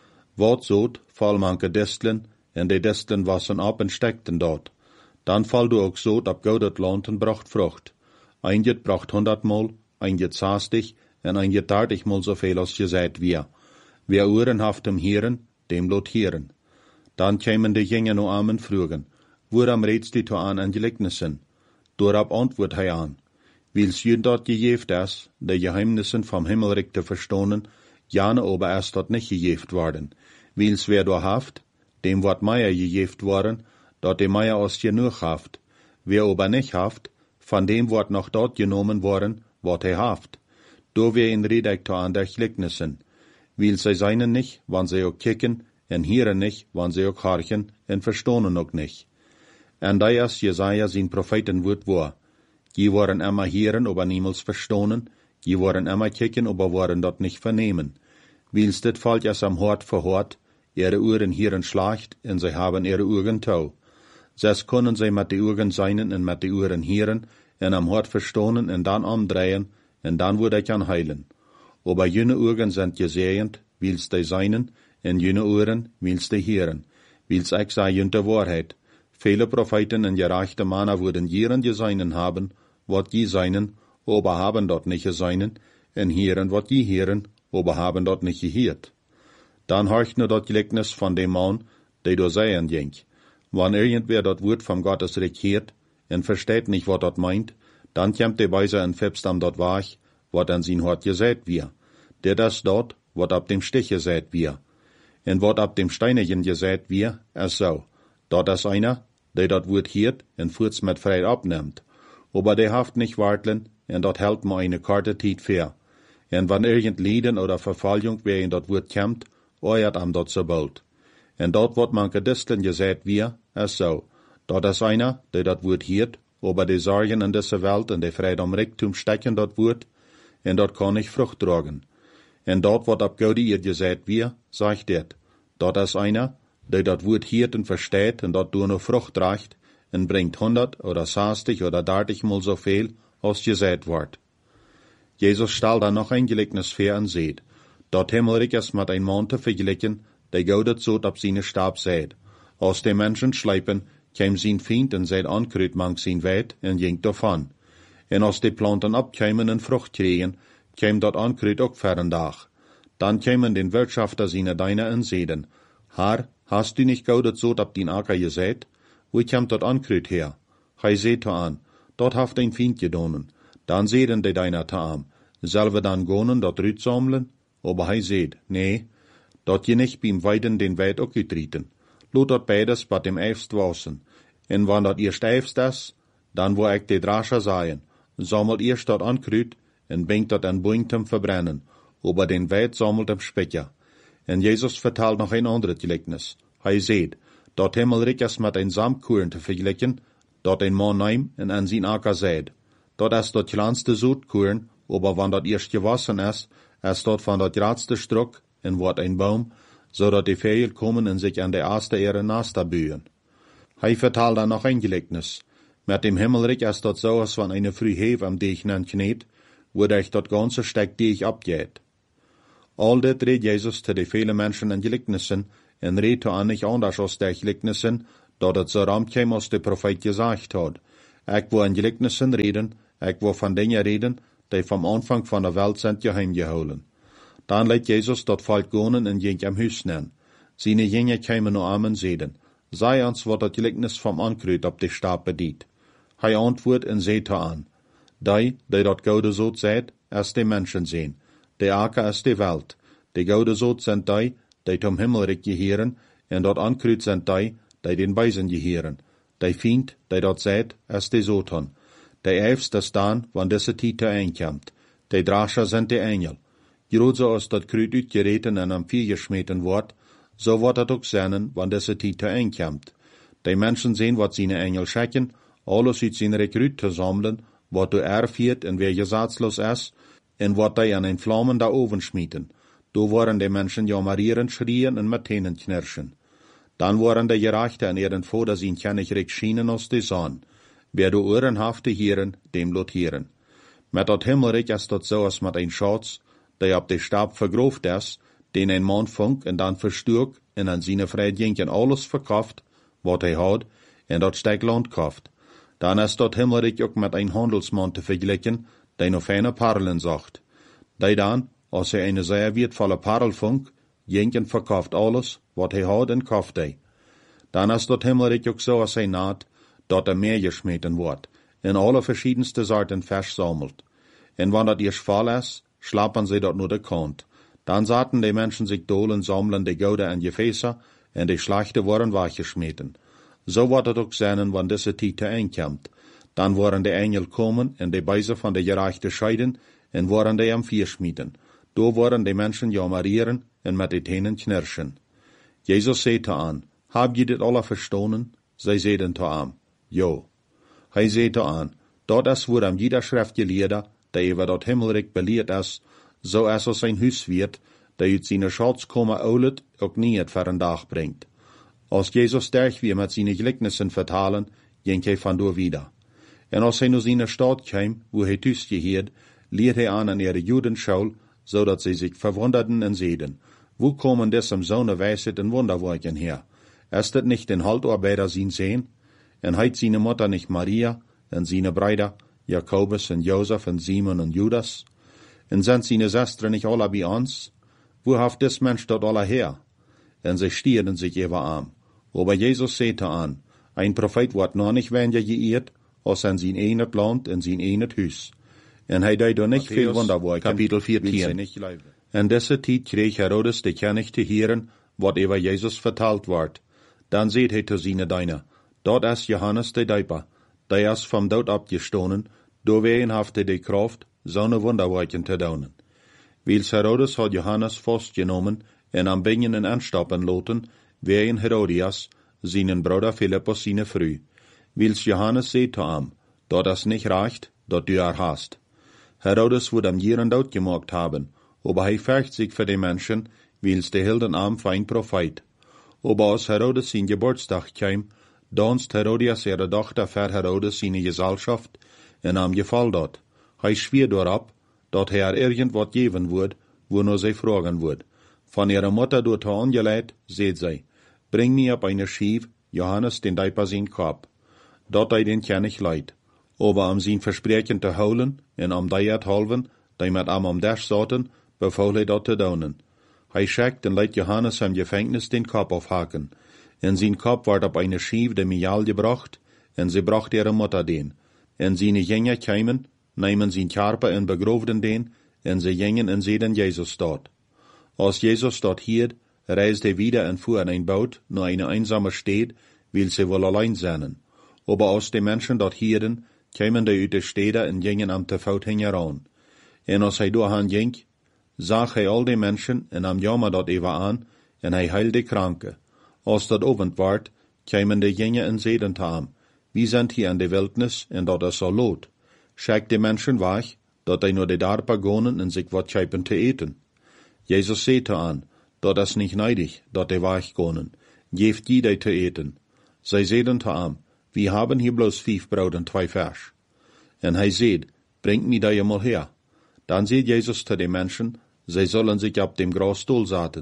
Wat zoot, val manke distelen, en de distelen wassen op en stekten dat. Dan val du ook zoot op goudet land en bracht vrucht. Einjet bracht honderdmal, einjet zestig, en einjet dertigmal zoveel als je zijt weer. Wer Ohren haft dem Hieren, dem lot Hieren. Dan kämen de Jünger no am en frugen, woran redst du an an Gleichnissen? Dorab antwoord hij aan, wils je dat gejeft is, de Geheimnissen vom Himmelreich te verstonen, jane aber erst dat nicht gejeft worden. Wils wer do haft, dem wat Meier gejeft worden, dat de Meier aus genug haft. Wer aber nicht haft, von dem wat noch dort genommen worden, wat hij haft. Do wer in redektor an der Gleichnissen. Wils zij seinen nicht, wann sie ook kicken, en hieren nicht, wann sie ook harchen, en verstonen ook nicht. En da is Jesaja zijn profetenwoord waar. Die waren immer hieren, aber niemals verstonen, die waren immer kicken, aber waren dat nicht vernehmen. Wils dit valt es am Hort verhort, ihre Ohren hieren schlacht, en sie haben ihre Ohren tau. Zes können sie mit die Ohren seinen en mit die Ohren hieren, en am Hort verstonen en dan omdrehen, en dan wordt ik aan heilen. Aber jene Ohren sind gesehend, wils die seinen, en jene Ohren, wils die hieren. Wils ik sei jünte Wahrheit. Viele Propheten en gerechte Männer wurden jieren geseinen haben, wat die seinen, aber haben dort nicht geseinen, en hieren wat die hieren, aber haben dort nicht gehiert. Dan horcht nur dat Gleichnis von dem Mann, der door seien ging. Wann irgendwer dat Wort vom Gottes regiert, en versteht nicht, wat dat meint, dann kämmt der Weiser en febst am dat wach, wat an sin Hort gesät wir. Der das dort, wat ab dem Stich gesät wir. En wat ab dem Steinigen gesät wir, es so. Dort is einer, der dat Wort hiert, en voorts met vrij abnimmt. Aber der haft nicht wartlen, en dat hält ma eine karte Tiet fair. En wann irgend Lieden oder Verfallung wer in dat Wort kämmt, euert am dat so bald. En dort wat manke Disteln gesät wir, es so. Dort is einer, der dat Wort hiert, aber die Sorgen in dieser Welt en de Fried am Reichtum stecken dat Wort, en dat kann nicht Frucht tragen. En dort wat ab Gode ihr gesät wir, sagt det. Dort is einer, der dat Wort hiert en versteht en dat door no Frucht tragt, en bringt honderd oder zestig oder dertigmal so viel, als gesät wordt. Jesus stel dan nog een gelijkenis voor en zeet, dat Himmelreich is met een man te vergelijken, der goudet zoot op zijn stab zeid. Als de mensen schleipen, kwam zijn vriend en zeid ankruid mank zijn wijd en ging daarvan. En als de planten opkwamen en vrucht kregen, kwam dat ankruid ook verendag. Dan kwamen den Wirtschafter seine Deiner en zeiden, Haar, hast du nicht goudet zoot op dien akker gezet? Wo komt dat ankruid her? Hij zeet aan, dat haft een vriend gedonen. Dan zeiden de Deiner te hem, zullen we dan gonen dat ruut samelen? Aber hij zeid, nee, dat je nicht beim Weiden den Weid ook uitrieten. Lot dat beides bij dem eifst wassen. En wann dat eerst eifst is, dan wo ik de drascher zaaien, sammelt eerst dat ankruid, en brengt dat en boing tem verbrennen, aber den Weid sammelt em Specher. En Jezus vertelt nog een andere gelijkenis. Hij zeid, dat Himmelreich is met een Samtkoren te vergelijken, dat een man neem en aan zijn akker zeid. Dat is dat kleinste Zoetkoren, aber wann dat eerst gewassen is, is dat van dat grootste struk, en wordt een boom, zodat de vijel komen en zich aan de eerste ere nasta buien. Hij vertelt dan nog een gelijkenis. Met dem Himmelreich is dat zo als van een früh heef am Deichnen kneet, wodurch dat ganze Steck Deich abgeht. Al dit reed Jezus te de vele mensen en gelijkenissen, en reed an nicht anders aus der Gleichnissen, dat het so raam käm, als de Prophet gesagt hat. Ik wil in Gleichnissen reden, ik wil van dingen reden, die vom Anfang von der Welt sind geheim geholen. Dan leidt Jesus dat Volk gonen en ging am Huis nennen. Seine Jünger kämen nur Amen seden. Sei uns, wat dat Gleichnis vom Ankrut op de Stab bediet. Hij antwoord en zei te aan. Die, die dat Goude zoot seid, is de Menschen sehen. De Aker is de Welt. De Goude zoot sind die, die tom Himmelrijk geheren, en dat Ankrut sind die, die den Beisen geheren. De Fiend, die dat seid, is de Satan. De Eifste staan, wann deze Tiete einkomt. De Drascher sind de Engel. Groot zoals dat Krut uitgereten en am Vier geschmeten wordt, so wordt het ook zijn, wann deze Tiete einkomt. De Menschen sehen, wat seine Engel schicken, alles uit zijn Rekrut te sammeln, wat du erfiert en wer gesatzlos is, en wat die an ein flammender Oven schmieden. Do waren die Menschen jammerieren, schrien en met tenen knirschen. Dan waren die Gerechte an ihren Vater zien kennig schienen als de Zahn. Wer du Ohren hafte hieren, dem lot hieren. Met dat Himmelrijk is dat zo als met een Schatz, die op de Stab vergrooft is, den ein Mann funk en dan versturk en an seine Vrijdenken alles verkauft, wat hij had, en dat stek land kauft. Dan is dat Himmelrijk ook met een handelsman te vergelijken, die nog fijne parelen zacht. Die dan, als hij een zeer wertvolle parel funk, jenken verkauft alles, wat hij had en kauft hij. Dan is dat Himmelrijk ook zo als hij naht, dat er meer gesmeten wordt, en alle verschiedenste soorten vers sammelt. En wanneer dat eerst val is, slapen ze dat naar de kant. Dan zaten die Menschen sich dolen sammeln de Goude en Gefäße, en de Schlachte worden weggeschmeten. So wordt het ook zijn, wanneer deze tijd einkomt. Dan worden de Engel komen en de Beise van de Gerechte scheiden, en worden de am Vier schmieden. Do worden de Menschen jammerieren en met de tenen knirschen. Jesus zei te aan, hab je dit alle verstonen? Zij zeiden te aan, jo. Hij zei te aan, dat is voor am jeder schriftgeleerde, die over dat Himmelrijk beleerd is, zo is als zijn huis wird, die uit zijn schatz komen oulet, ook niet het voor een dag brengt. Als Jezus sterk weer met zijn gelijknissen vertalen, ging hij vandoor wieder. En als hij naar zijn stad kwam, wo hij thuis geheerd, leert hij aan aan ihre Judenschaul, zodat sie sich verwunderten en zeiden, wo komen desem zo'n wijsheid en wonderwerken her? Is dit nicht den Haltarbeiter zijn Sehen? En heit seine Mutter nicht Maria, en seine Brüder, Jakobus en Josef en Simon en Judas? En sind seine Schwestern nicht alle bei uns? Wo haft des Mensch dort alle her? En sie stierden sich ihre Arm. Aber Jesus sagte an, ein Prophet wird noch nicht weniger geehrt, als in sein enet Land, in sein enet Huis. En hij deed er nicht viel Wunderwerken, Kapitel vierzehn. En deze tijd kreeg Herodes de kennis te heren, wat over Jesus verteld wordt. Dan zei hij te zijn Diener, dat is Johannes de Döper, der is vom dood opgestonen, door wien heeft hij de kracht, zo'n Wunderwerken te doen. Wils Herodes had Johannes vastgenomen en am Bingen en anstappen loten, wien Herodias, seinen Bruder Philippus seine Früh. Wils Johannes zei te hem, dat is nicht reicht, dat du er hast. Herodes wird am Jieren dood gemacht haben, aber hij fürcht sich für die Menschen, wils de hielden am für ein Prophet. Aber als Herodes sein Geburtstag kam, danst Herodias ihre Tochter für Herodes seine Gesellschaft, en am Gefall dort. Hij schwier dorab, dat hij er irgendwas geben wird, wo nur sie fragen wird. Von ihrer Mutter dort angeleid, seht sie, bring mir ab eine Schief, Johannes den Döper sein Kopf. Dat hij den kenn ich leid. Aber am sein Versprechen te houden, en am die het halven, die met am am Dash zaten, beval hij dat te doen. Hij schickt en leidt Johannes am Gefängnis den Kopf aufhaken. En sein Kopf werd op eine Schief de Mial gebracht, en sie bracht ihre Mutter den. En seine Jünger kämen, nemen zijn Körper en begroofden den, en sie gingen en sehen Jesus dort. Als Jesus dort hielt, reiste hij wieder en fuhr in ein Boot naar eine einsame Stad, wil sie wohl allein zijn. Aber als die Menschen dort hielden, kämen die uit de steden en gingen am te voet heran. En als hij doorheen ging, zag hij al die Menschen en am jammer dat even aan, en hij heilde Kranke. Als dat ovend werd, kämen de Jünger en zeiden te hem, wie sind hier in de wildnis en dat is zo lot? Schickt die Menschen weg, dat hij nur de darpa gonen en zich wat schepen te eten. Jesus zei te aan, dat is niet neidig, dat de weg gonen. Geeft die die te eten. Zij zeiden te hem, wir haben hier bloß vijf brood en twee vers. En hij zei, bringt mir die mal her. Dan zei Jesus zu den Menschen, zij zullen sich ab dem Grasstuhl zaten.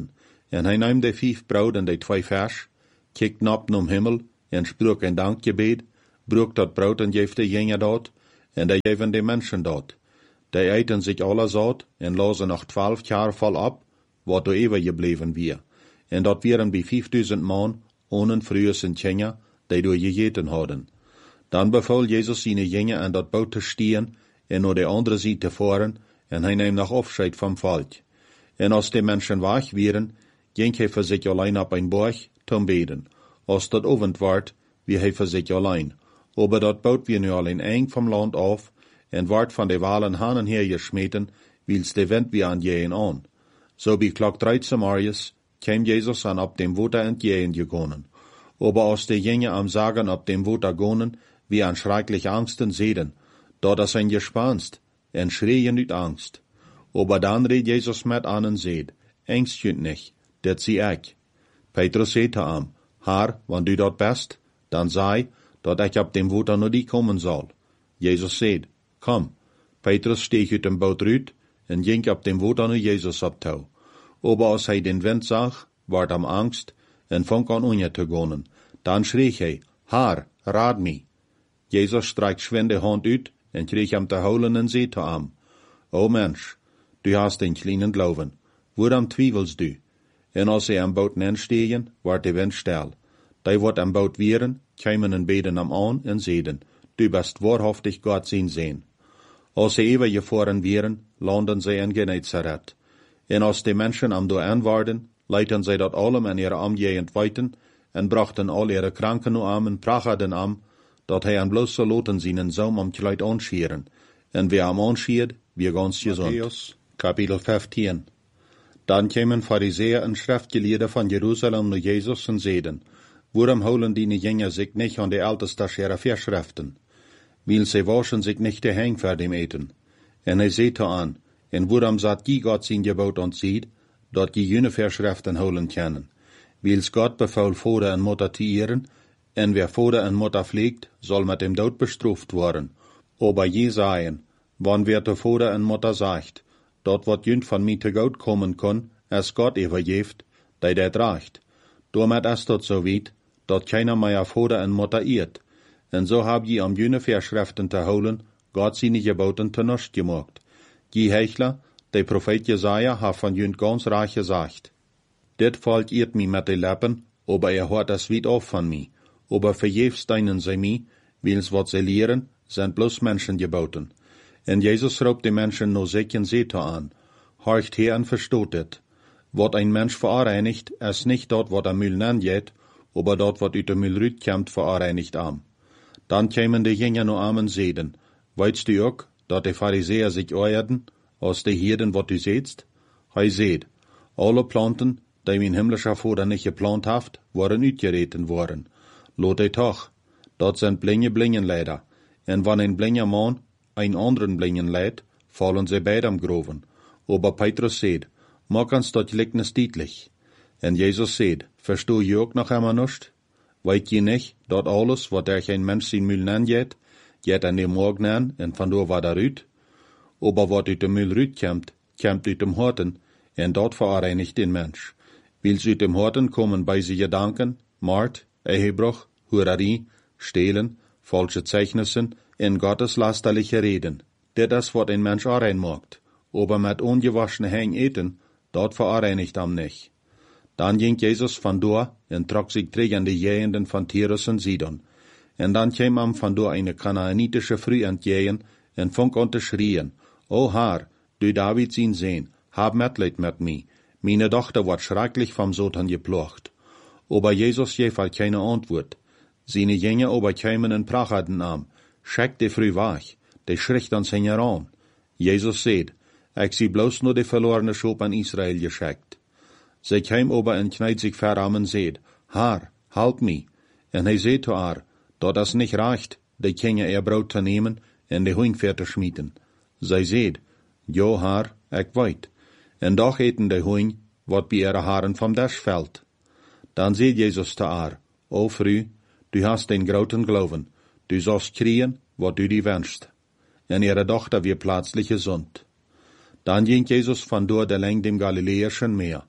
En hij nam de vijf brood en de twee vers, kijkt op naar Himmel, en sprak een dankgebed, broek dat brood en geeft de jongen dat, en de geven de mensen dat. Die eten zich alles uit, en lozen nog twaalf jaar vol op, wat er eeuwig gebleven weer. En dat waren bij vijfduizend man, ohne früher zijn jongen, die door gegeten hadden. Dan beval Jezus zijn jongen aan dat boot te stieren, en naar de andere zijde te varen, en hij neemt nog afscheid van volk. En als de mensen weg waren, ging hij voor zich alleen op een berg te beden. Als dat avond werd, wie hij voor zich alleen. Aber dat boot weer nu al in eng vom land af, en werd van de walen hanen her gesmeten, wils de wind weer aan jeën aan. So bij klok dreizehn morgens, kwam Jezus aan op dem water entgegen gekomen. Aber als de jongen am Sagen op dem water gonen, wie an schrecklich Angsten sehen, dat is ein gespanst, en schreien uit Angst. Aber dan reed Jezus met aan en zeid, Angst jünt nicht, dat zie ik. Petrus zei te hem, Haar, wanneer du dat best, dan zei, dat ik op dem water naar die komen zal. Jezus zei, kom. Petrus steeg uit dem boot uit, en ging op dem water naar Jezus op toe. Aber als hij den wind zag, werd hem angst, en vong aan onje te gonen. Dan schreef hij, Haar, raad mij. Jezus strak schwend de hand uit, en kreeg hem te houden en zei te hem, O mens, du hast een kleinen Glauben, waarom twijfelst du? En als hij am boot nenstegen, werd de wind stil. Die wordt am boot wieren, kwamen en beden hem aan en zeiden, du bist wahrhaftig Gott zijn zeen. Als ze even gevaren wieren, landen zij in Genezareth. En als de mensen am door aanwaarden, leidden zij dat allem en ihre amgehend weiten, en brachten al ihre kranken nu am en prachaden am, dat hij aan bloos zo loten zien en zoom am kleid aanschieren. En wie am aanschiert, wie ganz gezond. Matthäus, Kapitel vijftien. Dan kwamen Pharisäer en schriftgeleerden van Jeruzalem naar Jezus en zeiden, waarom houden die jongen zich niet aan de älteste Verschriften? Weil sie waschen sich nicht de hang voor dem eten. En hij zei te aan, en waarom zat die Gott zijn gebod ontzieht, dat die jene Verschriften holen können? Wils Gott befaul Vater en Mutter te ehren, en wer Vater en Mutter pflegt, soll mit dem Tod bestraft worden. Aber Jesaien, wann wer der Vater en Mutter sagt, dat wat jünd van mij te goud kommen kon, es Gott übergeeft, die dat reicht. Damit ist dat so weit, dat keiner mehr Vater en Mutter ehrt. En so hab je am jene Verschriften te holen, Gott seine Geboten te nust gemacht. Die Hechler, der Prophet Jesaja, hat von jünd ganz reich gesagt. Dit volk ehrt mi mit de Lippen, aber er hört es weit auf von mi. Aber verjefst deinen sie mi, wils wat sie lehren, sind bloß Menschen geboten. En Jesus roept de Menschen no sich en Sete an. Horcht her en verstoot dit. Wat ein Mensch verreinigt, ist nicht dort, wat er Müll nennt, aber dort, wat uit de Müll rütkämmt, verreinigt am. Dan kämen de Jünger no am en zeiden, weitst du ook, dat de Pharisäer sich euerden, aus de Hirden, wat du sehtst? Hij seht, alle Planten, die mein himmlischer Vater nicht geplant haft, waren uitgereten worden. Lot hij toch, dat sind blinge Blingenleider, en wann ein blinger Mann ein anderen Blingen leidt, fallen sie beide am Groven. Aber Petrus seht, mag uns dat Gleichnis deutlich. En Jesus seht, verstoh je ook noch einmal nicht? Weet je nicht, dat alles, wat er ein Mensch sein Müll nennt, jet, jet an dem Morgen an, en vandoor war da rüt? Aber wat uit dem Müll rüt kämmt, kämmt uit dem Horten, en dat verreinigt den Mensch. Wils uit dem Horten kommen bei sie Gedanken, Mord, Ehebruch, Hurerie, Stehlen, falsche Zeichnissen, in Gottes lasterliche Reden. Dit is wat ein Mensch rein macht. Aber mit ungewaschene Hängen eten, dort verreinigt am nicht. Dann ging Jesus van door en trok sich terug in die Gegenden van Tyrus en Sidon. En dan kwam am van door eine kanaanitische Frau entgegen en fong an te schrien, O Herr, du David zijn Sohn, hab Mitleid mit mir. Meine Tochter wird schrecklich vom Satan geplocht. Aber Jesus gab halt keine Antwort. Seine Jünger aber kamen en prachaten am, schickt die Frau weg, die schricht ans Hänger an. Jesus sagt, ich sie bloß nur die verlorene Schop an Israel geschickt. Sie kam aber en kneit sich ver am und sagt, Herr, halt mich. En hij sagt zu haar, dat es nicht reicht, die Kinder ihr Brot zu nehmen en die Huingveer te schmieden. Sie sagt, ja, Herr, ich weet. En doch eten die Huing, wat bei ihre Haaren vom Tisch fällt. Dann sagt Jesus zu haar, O Frau, du hast den großen Glauben, du sollst kriegen, wat du dir wünschst. En ihre Tochter wird plötzlich gesund. Dann ging Jesus von dort der Länge dem Galiläischen Meer.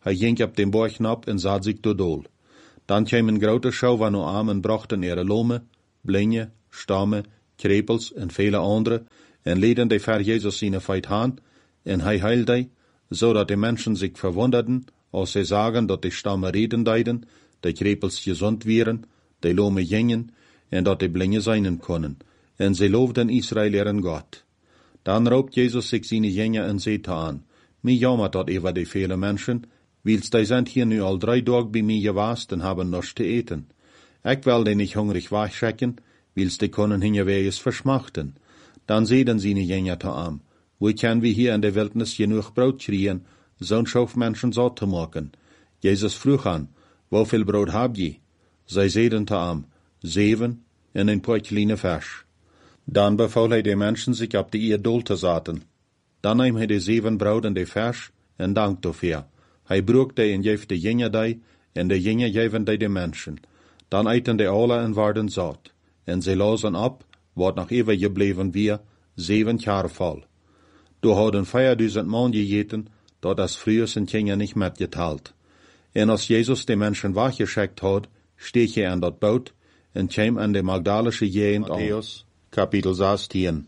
Hij ging op den borg op en zat zich door dool. Dan kwam een grote schouw van Noam en brachten ihre lome, blinde, stamme, krepels en vele andere, en leden de ver Jezus zijn feit aan, en hij heilde, zodat de mensen zich verwonderden, als zij zagen dat de stamme reden deiden, de krepels gezond wieren, de lome gingen, en dat de blinde zijn konden, en zij loofden Israël ihren God. Dan roopt Jezus zich zijn jenge en zei aan, mij jammert dat over de vele mensen, wils die zijn hier nu al drie dagen bij mij gewaast en hebben nichts te eten. Ik wil die niet hungrig wegschecken, wils die kunnen hun wees verschmachten. Dan zeiden zijn jenge te aan, hoe kunnen we hier in de wildnis genoeg brood kriegen, zo'n schof mensen zat te maken? Jezus vroeg aan, hoeveel brood heb je? Zij zeiden te aan, zeven en een paar kleine vers. Dan beval hij de mensen zich op de ierdol te zetten. Dan nam hij de zeven brood en de vers en dankte dafür. Hij broek die en geef de jenge die, en de jenge geven die de mensen. Dan eten de alle en werden zat. En ze lazen op, wat nog even gebleven weer, zeven jaar vol. Toen hadden vierduizend man gegeten, dat als früher zijn jenge niet metgeteld. En als Jezus de mensen weggeschickt had, steeg hij aan dat boot en kwam aan de Magdalische Gegend aan. Matthäus, kapitel zestien.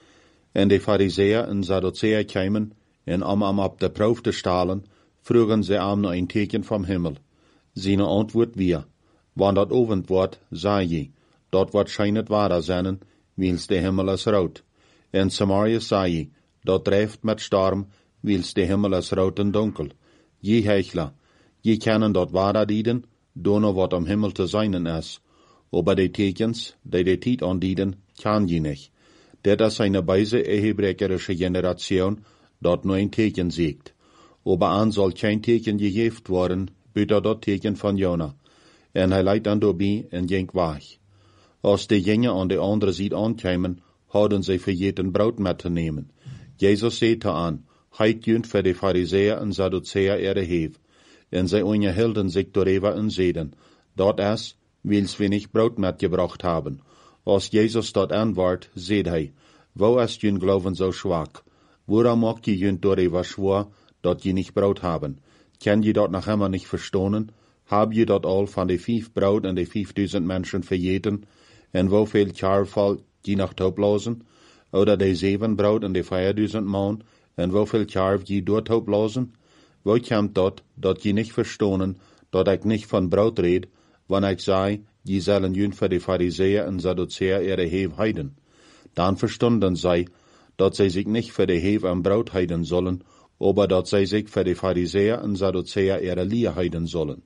En de Pharisäer en Sadduceer kwamen, en om hem op de proef te stellen, vroegen ze hem naar een teken vom Himmel. Zijn antwoord weer, wanneer dat ovend wordt, zei je, dat wordt schijnet waar zijn, wils de Himmel is rood. En Samaria zei je, dat drijft met storm, wils de Himmel is rood en donker. Je hechler, je kennen dat waar dienen, door wat am Himmel te zijn is. Aber de tekens, die de tijd aandienen, kan je niet. Dit is een beise hebreerische generation, dat nur ein teken siegt. Aber an soll kein teken gegeven worden, buiten dat teken van Jona. En hij leidt dan doorbij en ging weg. Als de jenge aan de andere zijde aankwamen, hadden zij vergeten brood met te nemen. Jezus zei aan, heit junt voor de Pharisäer en Sadduceer ihre heef. En zij onderhielden zich daarover en zeiden, dat is, wils we niet brood metgebracht hebben. Als Jezus dat antwoordt, zei hij, wo ist jun Glauben so schwach? Waarom maakt je jun daarover schwor, dat je niet brood hebben? Kan je dat nog immer niet verstonen? Heb je dat al van de vijf brood en de vijfduizend mensen vergeten? En hoeveel jaar valt je nog oplozen? Oder de zeven brood en de vierduizend man, en hoeveel jaar je door oplozen? Wo komt dat, dat je niet verstonen, dat ik niet van brood red, wanneer ik zei, je zullen jun voor de Pharisäer en Sadduceer ihre heef heiden? Dan verstonden zij, dat zij zich niet voor de heef en brood heiden zullen, aber dat zij zich voor de Pharisäer en Sadduceer ihre Leer heiden zullen.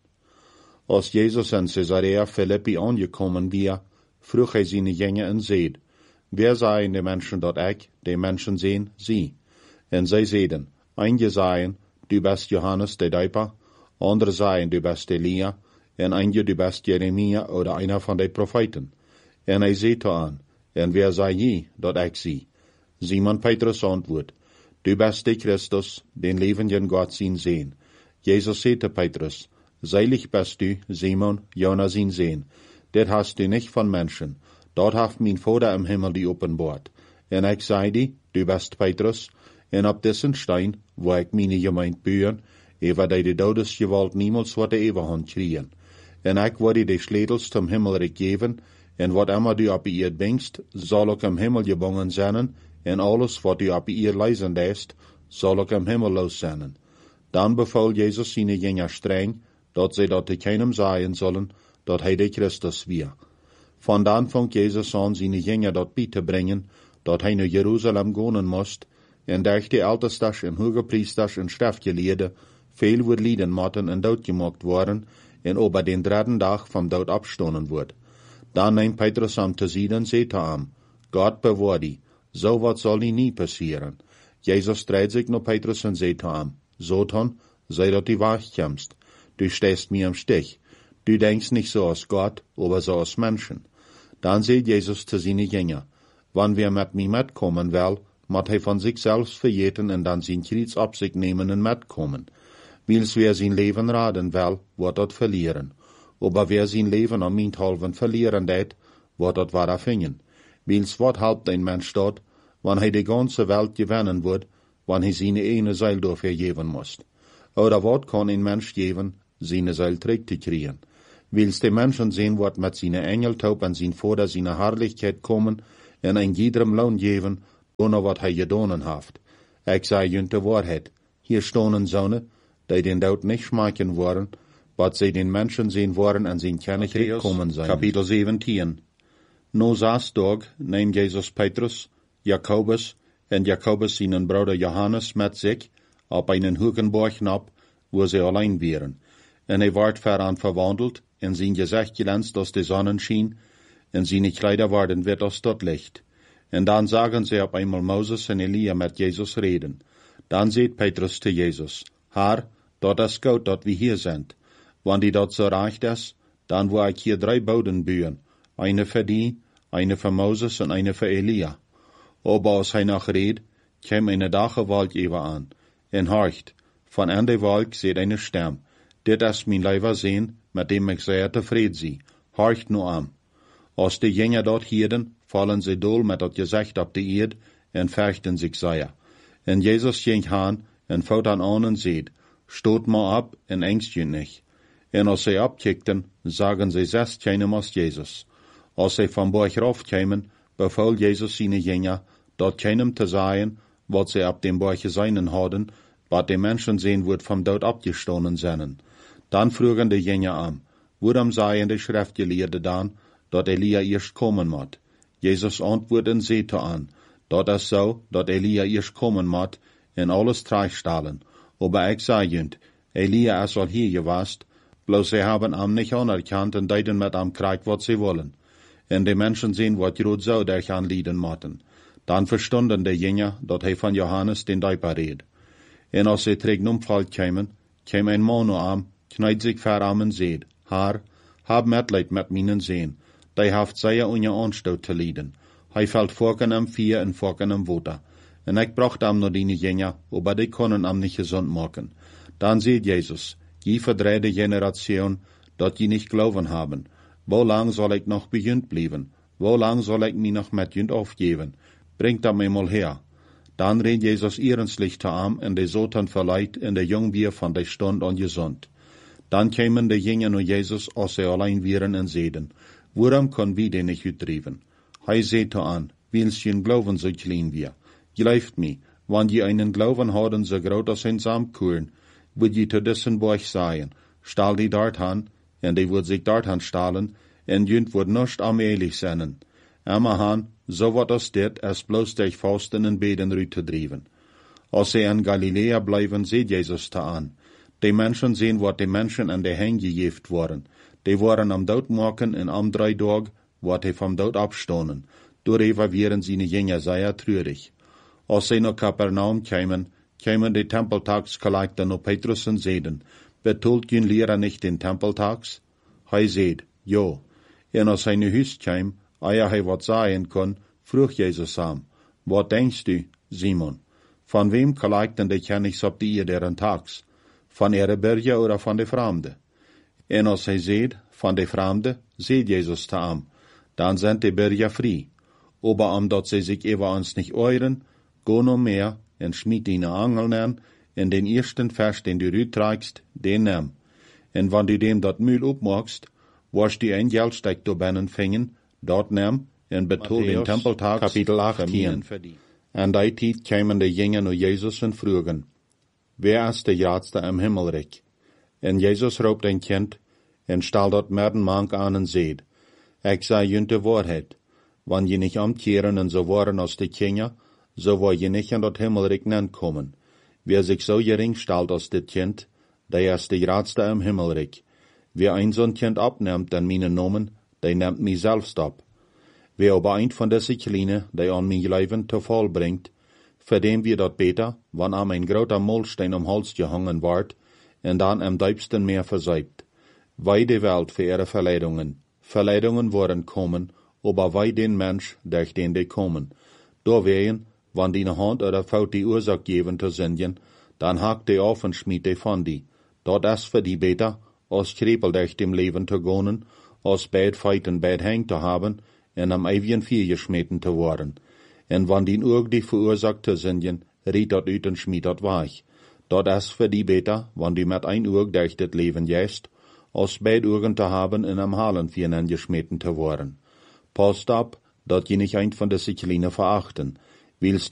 Als Jezus in Caesarea Philippi aangekomen weer, vroeg hij zijn jenge en zeid, wer zeiden de mensen dat ik, de mensen zijn, sie? En zij zeiden, einige zeiden, du bist Johannes de Döper, andere zeiden, du bist Elia, en einige du bist Jeremia oder einer van de profeten. En hij zei aan, en wer zei je dat ik zie? Simon Petrus antwoord, du bist de Christus, den levenden God zien zijn. Jezus zei te Petrus, seilig bist du, Simon, Jona zien zijn. Dit hast du nicht van mensen, dat heeft mijn Vader im Himmel die openbaard. En ik zei die, du bist Petrus, en op dessen stein, wo ik meine gemeint buren, over die de dodesgewalt niemals wat de eeuwigheid kriegen. En ik word de sleutels zum Himmel gegeven, en wat immer du op ihr bringst, zal ook im Himmel gebonden zijn, en alles wat du op ihr leisen lässt, zal ook im Himmel los zijn. Dan beval Jezus zijn jünger streng, dat zij dat te keinem sagen sollen, dat hij de Christus weer. Van dan vangt Jezus aan zijn jünger dat bij te brengen, dat hij naar Jeruzalem gaan moest, en durch de Ältestes en Hogepriesters en Schriftgeleerden veel wordt lijden moeten en doodgemaakt worden, en over den dritten dag vom dood opstonden wordt. Dan neemt Petrus hem te zijde en zei te hem, God bewaar die, zo wat zal die niet passeren. Jezus draait zich naar Petrus en zei te hem, Satan, sei dat die wegkommst. Du stehst mir im Stich. Du denkst nicht so als Gott, aber so als Menschen. Dan zei Jezus te zijn jünger, wann wir met mij metkommen wel, moet hij van zich zelfs vergeten en dan zijn kruis op zich nemen en metkommen. Wils wir zijn leven raden wel, wordt dat verlieren. Aber wer zijn leven am minthalven verlieren deed, wordt dat waar vingen. Wils wat helpt een mens dat, wanneer hij de ganze Welt gewinnen wordt, wanneer hij zijn ene Seil dafür geben muss. Oder wat kann ein Mensch geben, seine Seil trägt zu kriegen? Willst die Menschen sehen, wat mit seine Engeltaub an sein Vater seine Herrlichkeit kommen, en ein jedem Lohn geben, ohne wat hij gedonen haft. Ich sei junt de Wahrheit. Hier stonen Sonne, die den Tod nicht schmecken wollen, wat sie den Menschen sehen wollen an sein Königreich kommen sein. Kapitel zeventien. No Saastag neemt Jesus Petrus, Jakobus en Jakobus seinen Bruder Johannes mit sich auf einen Hügelberg ab, wo sie allein wären. En hij ward voran verwandelt, en sein Gesicht glänzt aus der Sonnenschein, en seine Kleider werden wit aus dort Licht. En dann sagen sie auf einmal Moses en Elia mit Jesus reden. Dann sagt Petrus zu Jesus, Herr, dort ist gut, dort wir hier sind. Wenn die dort so reicht ist, dann will ich hier drei Boden bauen. Eine für die, eine für Moses und eine für Elia. Aber als hij noch redet, käme eine dache Wolk über an. En horcht, von an der Wolk seht eine Stimme. Dit ist mein Leiber sehen, mit dem ich sehr tevreden sie. Horcht nur an. Als die Jünger dort hielden, fallen sie dool mit dat Gesicht auf die Erde en fürchten sich sehr. En Jesus ging han en fout an an en seht, stoot ma ab en engst je nicht. En als sie abkickten, sagen sie zes keinem als Jesus. Als sie vom Berg raufkämen, befahl Jesus seine Jünger, dort keinem zu sagen, wat sie ab dem Berg seinen hadden, wat die Menschen sehen wird vom Tod abgestohlen seien. Dann frugen die Jünger an, worum seien die Schriftgelehrten dann, dort Elia erst kommen mod. Jesus antworten sehte an, dort ist so, dort Elia erst kommen mod, in alles treistahlen. Aber ich sage jünd, Elia ist al hier gewast, bloß sie haben am nicht anerkannt und deuten mit am Krieg, wat sie wollen. En die Menschen sehen, wat Jod so durch anlieden motten. Dann verstunden die Jünger, dort hij von Johannes den Däuper red. En als sie träg umfallt kämen, käm ein Mann am, kneit sich vor am und seht, Herr, hab Mitleid mit meinen Sehen, die haft sehr unje Anstoot zu lieden. Hij fällt vorken am Vier und vorken am Water. En ich bracht am nur die Jünger, aber die können am nicht gesund machen. Dann seht Jesus, die verdrehte Generation, dort die nicht glauben haben. Wo lang soll ich noch bejünd bleiben? Wo lang soll ich mich noch mit jünd aufgeben? Bringt am einmal her. Dann redet Jesus ehrenslich zu am, und der Sotan verleiht, in der Jungbier von der Stunde an gesund. Dann kämen die Jünger nur Jesus, als sie allein wären und sehen, worum können wir den nicht uttrieben? Hij seht an, willst je Glauben so klein wir? Glaubt mir, wenn je einen Glauben haben so groß als ein Samkuchen, würd je zu dessen Borch sagen, stahl die dort an, und die würd sich dort an stahlen, und jünd würd nicht allmählich sein. Amma han, so wat als dit, als bloß durch Fasten und Beten rüte driven. Als sie in Galiläa bleiben, seht Jesus da an. Die Menschen sehen, wat die Menschen an der Hänge gejeft waren. Die waren am Tod machen und am drei Tag, wat die vom Tod abstonen. Darüber wären seine Jünger sehr traurig. Als sie nach Kapernaum kämen, kämen die Tempeltagskollektor noch Petrus und sehen, betult jün Lehrer nicht den Tempeltags? Hij seht, jo. En als hij nu Hüs käm, eia hij wat sagen kon, vroeg Jesus am, wat denkst du, Simon? Von wem kollekten die Kennigs op die deren Tags? Von ihre Bürger oder von de Fremde? En als hij seht, von de Fremde, seht Jesus ta am, dann sind die Bürger frei. Aber am dat sie sich über uns nicht euren, go no mehr, en schmied deine Angel an, en den ersten Vers, den du rüt trägst, den nimm. En wann du dem dat Mühl upmachst, wirst du ein Geldsteck do bennen fingen, dort nimm, en betul den Tempeltags, Kapitel achtzehn. En die Tijd kämen die Jünger nur Jesus und frugen, wer ist der Jadste im Himmelreich? En Jesus roept ein Kind, en stal dort merden mank an en seht, ich sei jünt de Wahrheit, wann je nicht amkehren en so waren als die Kinder, so war je nicht in dat Himmelreich kommen. Wer sich so gering stalt als dit Kind, der ist der Jadste im Himmelreich. Wer ein so ein Kind abnimmt an meinen Namen, der nimmt mich selbst ab. Wer aber ein von dessen Kleine, der an mein Leben zu Fall bringt, für den wir dort beter, wann am ein großer Mollstein am Hals gehangen ward, und dann am deibsten Meer verseibt. Wei die Welt für ihre Verleidungen. Verleidungen wollen kommen, aber wei den Mensch, durch den die kommen. Da wehen, wann die ne Hand oder Faut die Ursache geben zu singen, dann hakt die auf und schmied die von die. Dort ist für die beter, als Krepel durch dem Leben zu gehen, als bad feiten bad hängt zu haben, und am ewigen Vier geschmeten zu worden. Und wann die Urg die verursacht zu singen, riet dort üt und schmied dort weich. Dort ist für die besser, wenn die mit ein Uhr durch das Leben gehst, als beid Uhren zu haben in einem Halen für einen geschmeten zu worden. Passt ab, dat je nicht ein von der Sicheline verachten, willst